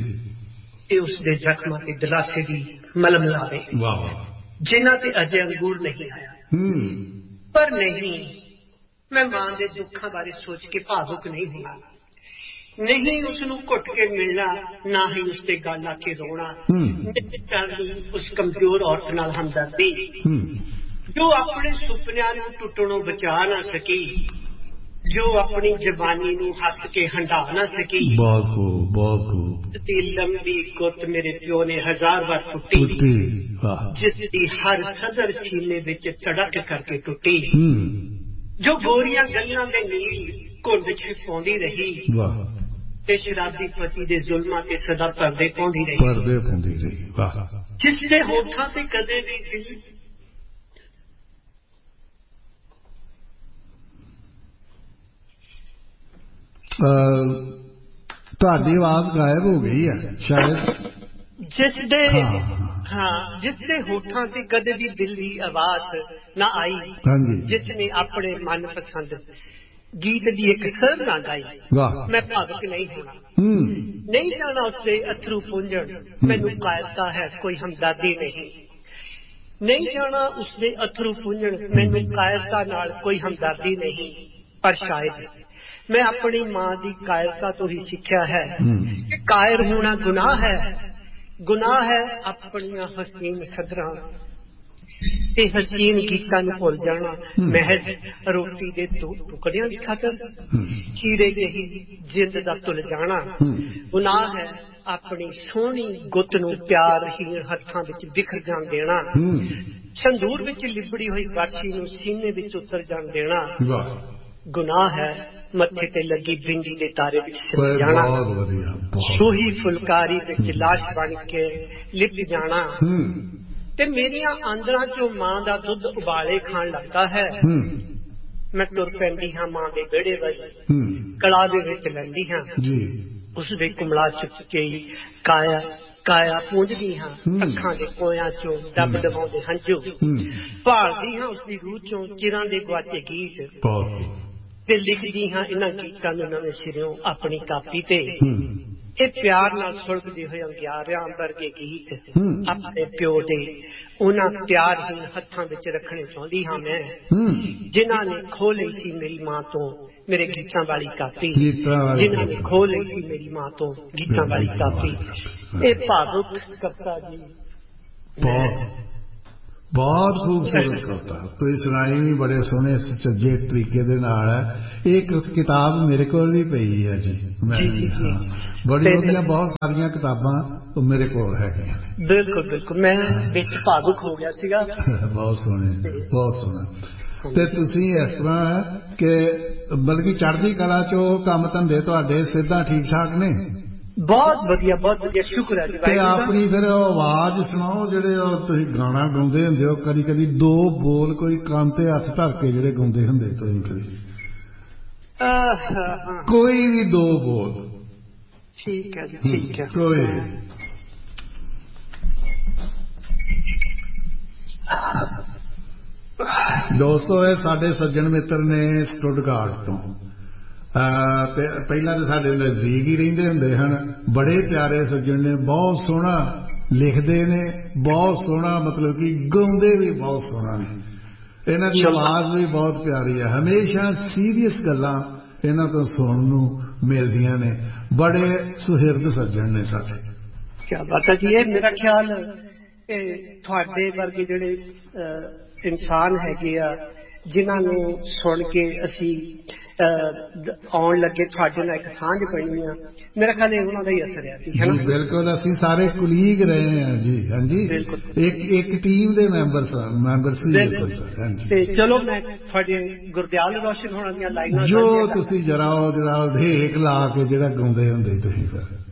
ਤੇ ਉਸਦੇ ਜ਼ਖਮਾਂ ਤੇ ਦਿਲਾਸੇ ਦੀ ਮਲਮ ਲਾਵੇ ਜਿਨ੍ਹਾਂ ਤੇ ਅਜੇ ਅੰਗੂਰ ਨਹੀਂ ਆਇਆ। ਪਰ ਨਹੀਂ, ਮੈਂ ਮਾਂ ਦੇ ਦੁੱਖਾਂ ਬਾਰੇ ਸੋਚ ਕੇ ਭਾਵੁਕ ਨਹੀਂ ਹੋਣਾ, ਨਹੀਂ ਉਸਨੂੰ ਘੁੱਟ ਕੇ ਮਿਲਣਾ, ਨਾ ਹੀ ਉਸਦੇ ਗੱਲ ਲਾ ਕੇ ਰੋਣਾ, ਨਹੀਂ ਉਸ ਕਮਜ਼ੋਰ ਔਰਤ ਨਾਲ ਹਮਦਰਦੀ ਜੋ ਆਪਣੇ ਸੁਪਨਿਆਂ ਨੂੰ ਟੁੱਟਣੋਂ ਬਚਾ ਨਾ ਸਕੀ, ਜੋ ਆਪਣੀ ਜਵਾਨੀ ਨੂੰ ਹੱਸ ਕੇ ਹੰਢਾ ਨਾ ਸਕੀ। ਬਹੁਤ ਖੂਬ, ਬਹੁਤ ਖੂਬ। ਤੇ ਲੰਬੀ ਗੁੱਤ ਮੇਰੇ ਪਿਓ ਨੇ ਹਜ਼ਾਰ ਵਾਰ ਟੁੱਟੀ, ਜਿਸ ਦੀ ਹਰ ਸਦਰ ਸੀਨੇ ਵਿੱਚ ਧੜਕ ਕਰਕੇ ਟੁੱਟੀ, ਜੋ ਗੋਰੀਆਂ ਗੱਲਾਂ ਦੇ ਨੀਲ ਘੁੰਡ ਚ ਪਾਉਂਦੀ ਰਹੀ ਤੇ ਸ਼ਰਾਬੀ ਪਤੀ ਦੇ ਜ਼ੁਲਮਾਂ ਤੇ ਸਦਾ ਪਰਦੇ ਪਾਉਂਦੀ ਰਹੀ, ਪਰਦੇ ਪਾਉਂਦੀ ਰਹੀ। ਵਾਹ। ਜਿਸ ਦੇ ਹੋਠਾਂ ਤੇ ਕਦੇ ਵੀ ਦਿਲ ਤੁਹਾਡੀ ਆਵਾਜ਼ ਗਾਇਬ ਹੋ ਗਈ ਹੈ ਸ਼ਾਇਦ। ਜਿਸ ਦੇ ਹਾਂ, ਜਿਸ ਦੇ ਹੋਠਾਂ ਤੇ ਕਦੇ ਵੀ ਦਿਲ ਦੀ ਆਵਾਜ਼ ਨਾ ਆਈ, ਜਿਸ ਨੇ ਆਪਣੇ ਮਨਪਸੰਦ ਗੀਤ ਦੀ ਇੱਕ ਸਰ ਨਾ ਗਾਈ, ਮੈਂ ਭਾਵੁਕ ਨਹੀਂ ਹੋਣਾ, ਨਹੀਂ ਜਾਣਾ ਉਸਦੇ ਅਥਰੂ ਪੁੰਝਣ, ਮੈਨੂੰ ਕਾਇਰਤਾ ਹੈ ਕੋਈ ਹਮਦਰਦੀ ਨਹੀਂ, ਨਹੀਂ ਜਾਣਾ ਉਸਦੇ ਅਥਰੂ ਪੁੰਝਣ, ਮੈਨੂੰ ਕਾਇਰਤਾ ਨਾਲ ਕੋਈ ਹਮਦਰਦੀ ਨਹੀਂ। ਪਰ ਸ਼ਾਇਦ ਮੈਂ ਆਪਣੀ ਮਾਂ ਦੀ ਕਾਇਰਤਾ ਤੋਂ ਹੀ ਸਿੱਖਿਆ ਹੈ ਕਿ ਕਾਇਰ ਹੋਣਾ ਗੁਨਾਹ ਹੈ, ਗੁਨਾਹ ਹੈ ਆਪਣੀਆਂ ਹਸੀਨ ਸਦਰਾਂ ਤੇ ਹਸੀਨ ਗੀਤਾਂ ਨੂੰ ਭੁੱਲ ਜਾਣਾ ਮਹਿਜ਼ ਰੋਟੀ ਦੇ ਦੋ ਟੁਕੜਿਆਂ ਦੀ ਖਾਤਰ, ਹੀਰੇ ਜਿਹੀ ਜਿੰਦ ਦਾ ਤੁਲ ਜਾਣਾ। ਗੁਨਾਹ ਹੈ ਆਪਣੀ ਸੋਹਣੀ ਗੁੱਤ ਨੂੰ ਪਿਆਰਹੀਣ ਹੱਥਾਂ ਵਿੱਚ ਬਿਖਰ ਜਾਣ ਦੇਣਾ, ਸੰਦੂਰ ਵਿੱਚ ਲਿਬੜੀ ਹੋਈ ਬਾਛੀ ਨੂੰ ਸੀਨੇ ਵਿੱਚ ਉਤਰ ਜਾਣ ਦੇਣਾ। ਗੁਨਾਹ ਹੈ ਮੱਥੇ ਤੇ ਲੱਗੀ ਬਿੰਦੀ ਦੇ ਤਾਰੇ ਵਿੱਚ ਸਿਰ ਜਾਣਾ, ਸੂਹੀ ਫੁਲਕਾਰੀ ਵਿੱਚ ਲਾਸ਼ ਬਣ ਕੇ ਲਿਪਟ ਜਾਣਾ। ਤੇ ਮੇਰੀਆਂ ਆਂਦਰਾਂ ਚੋਂ ਮਾਂ ਦਾ ਦੁੱਧ ਉਬਾਲੇ ਖਾਣ ਲੱਗਦਾ ਹੈ, ਮੈਂ ਤੁਰ ਪੈਂਦੀ ਹਾਂ ਮਾਂ ਦੇ ਵਿਹੜੇ ਵੱਲ, ਕਲਾਵੇ ਵਿੱਚ ਲੈਂਦੀ ਹਾਂ ਉਸਦੇ ਕੁਮਲਾ ਚੁੱਕ ਕੇ ਕਾਇਆ ਕਾਇਆ ਪੂੰਝਦੀ ਹਾਂ, ਅੱਖਾਂ ਦੇ ਕੋਇਆਂ ਚੋਂ ਦੱਬ ਦਬਾਉਂਦੇ ਹੰਝੂ, ਭਾਲਦੀ ਹਾਂ ਉਸਦੀ ਰੂਹ ਚੋਂ ਚਿਰਾਂ ਦੇ ਗੁਆਚੇ ਗੀਤ ਤੇ ਲਿਖਦੀ ਹਾਂ ਇਹਨਾਂ ਗੀਤਾਂ ਨੂੰ ਨਵੇਂ ਸਿਰਿਓਂ ਆਪਣੀ ਕਾਪੀ ਤੇ। ਇਹ ਪਿਆਰ ਨਾਲ ਸੁਲਗਦੇ ਹੋਏ ਅੰਗਿਆਰਿਆਂ ਵਰਗੇ ਗੀਤ ਆਪਣੇ ਪਿਓ ਦੇ ਉਹਨਾਂ ਪਿਆਰਹੀਨ ਹੱਥਾਂ ਵਿੱਚ ਰੱਖਣੇ ਚਾਹੁੰਦੀ ਹਾਂ ਮੈਂ, ਜਿਨ੍ਹਾਂ ਨੇ ਖੋਹ ਲਈ ਸੀ ਮੇਰੀ ਮਾਂ ਤੋਂ ਮੇਰੇ ਗੀਤਾਂ ਵਾਲੀ ਕਾਪੀ, ਜਿਨ੍ਹਾਂ ਨੇ ਖੋਹ ਲਈ ਸੀ ਮੇਰੀ ਮਾਂ ਤੋਂ ਗੀਤਾਂ ਵਾਲੀ ਕਾਪੀ। ਇਹ ਭਾਵੁਕ ਕਵਿਤਾ ਜੀ ਬਹੁਤ ਬਹੁਤ ਖੂਬਸੂਰਤ ਕਵਿਤਾ ਤੁਸੀਂ ਸੁਣਾਈ ਵੀ ਬੜੇ ਸੋਹਣੇ ਸੱਜੇ ਤਰੀਕੇ ਦੇ ਨਾਲ ਹੈ। ਇਹ ਕਿਤਾਬ ਮੇਰੇ ਕੋਲ ਵੀ ਪਈ ਹੈ ਜੀ, ਮੈਂ ਬੜੀ ਵਧੀਆ ਬਹੁਤ ਸਾਰੀਆਂ ਕਿਤਾਬਾਂ ਮੇਰੇ ਕੋਲ ਹੈਗੀਆਂ। ਬਿਲਕੁਲ ਬਿਲਕੁਲ, ਮੈਂ ਵਿੱਚ ਭਾਵੁਕ ਹੋ ਗਿਆ ਸੀਗਾ। ਬਹੁਤ ਸੋਹਣੇ, ਬਹੁਤ ਸੋਹਣਾ। ਤੇ ਤੁਸੀਂ ਇਸ ਤਰ੍ਹਾਂ ਕਿ ਬਲਕਿ ਚੜ੍ਹਦੀ ਕਲਾ ਚੋਂ ਕੰਮ ਧੰਦੇ ਤੁਹਾਡੇ ਸਿੱਧਾ ਠੀਕ ਠਾਕ ਨੇ? ਬਹੁਤ ਵਧੀਆ, ਬਹੁਤ ਵਧੀਆ, ਸ਼ੁਕਰ ਹੈ ਜੀ। ਤੇ ਆਪਣੀ ਫਿਰ ਆਵਾਜ਼ ਸੁਣਾਓ, ਜਿਹੜੇ ਤੁਸੀਂ ਗਾਣਾ ਗਾਉਂਦੇ ਹੁੰਦੇ ਹੋ, ਕਦੀ ਕਦੀ ਦੋ ਬੋਲ ਕੋਈ ਕੰਨ ਤੇ ਹੱਥ ਧਰ ਕੇ ਜਿਹੜੇ ਗਾਉਂਦੇ ਹੁੰਦੇ ਤੁਸੀਂ, ਕਦੀ ਕੋਈ ਵੀ ਦੋ ਬੋਲ। ਠੀਕ ਹੈ ਜੀ, ਠੀਕ ਹੈ। ਕੋਈ ਦੋਸਤੋ, ਇਹ ਸਾਡੇ ਸੱਜਣ ਮਿੱਤਰ ਨੇ ਸਟੁੱਟਗਾਰਟ ਤੋਂ, ਤੇ ਪਹਿਲਾਂ ਤਾਂ ਸਾਡੇ ਨਜ਼ਦੀਕ ਹੀ ਰਹਿੰਦੇ ਹੁੰਦੇ ਹਨ। ਬੜੇ ਪਿਆਰੇ ਸੱਜਣ ਨੇ, ਬਹੁਤ ਸੋਹਣਾ ਲਿਖਦੇ ਨੇ, ਬਹੁਤ ਸੋਹਣਾ ਮਤਲਬ ਕਿ ਗਾਉਂਦੇ ਵੀ ਬਹੁਤ ਸੋਹਣਾ ਨੇ। ਇਹਨਾਂ ਦੀ ਆਵਾਜ਼ ਵੀ ਬਹੁਤ ਪਿਆਰੀ ਹੈ। ਹਮੇਸ਼ਾ ਸੀਰੀਅਸ ਗੱਲਾਂ ਇਹਨਾਂ ਤੋਂ ਸੁਣਨ ਨੂੰ ਮਿਲਦੀਆਂ ਨੇ। ਬੜੇ ਸੁਹਿਰਦ ਸੱਜਣ ਨੇ ਸਾਡੇ। ਕਿਆ ਬਾਤ ਹੈ ਜੀ। ਇਹ ਮੇਰਾ ਖਿਆਲ ਤੁਹਾਡੇ ਵਰਗੇ ਜਿਹੜੇ ਇਨਸਾਨ ਹੈਗੇ ਆ, ਜਿਨ੍ਹਾਂ ਨੂੰ ਸੁਣ ਕੇ ਅਸੀਂ ਆਉਣ ਲੱਗੇ, ਤੁਹਾਡੇ ਨਾਲ ਇੱਕ ਸਾਂਝ ਬਣੀ ਆ, ਮੇਰਾ ਖਿਆਲ ਇਹ ਉਹਨਾਂ ਦਾ ਹੀ ਅਸਰ ਹੈ ਜੀ, ਹੈ ਨਾ? ਬਿਲਕੁਲ, ਅਸੀਂ ਸਾਰੇ ਕੁਲੀਗ ਰਹੇ ਹਾਂ ਜੀ। ਹਾਂਜੀ, ਇੱਕ ਇੱਕ ਟੀਮ ਦੇ ਮੈਂਬਰ ਮੈਂਬਰ ਸੀ। ਤੇ ਚਲੋ ਮੈਂ ਤੁਹਾਡੇ ਗੁਰਦਿਆਲ ਰੋਸ਼ਨ ਹੋਣਾ ਦੀਆਂ ਲਾਈਨਾਂ ਜੋ ਤੁਸੀਂ ਜਰਾ ਉਹ ਜਰਾ ਦੇਖ ਲਾ ਕੇ ਜਿਹੜਾ ਗਾਉਂਦੇ ਹੁੰਦੇ ਤੁਸੀਂ ਫਿਰ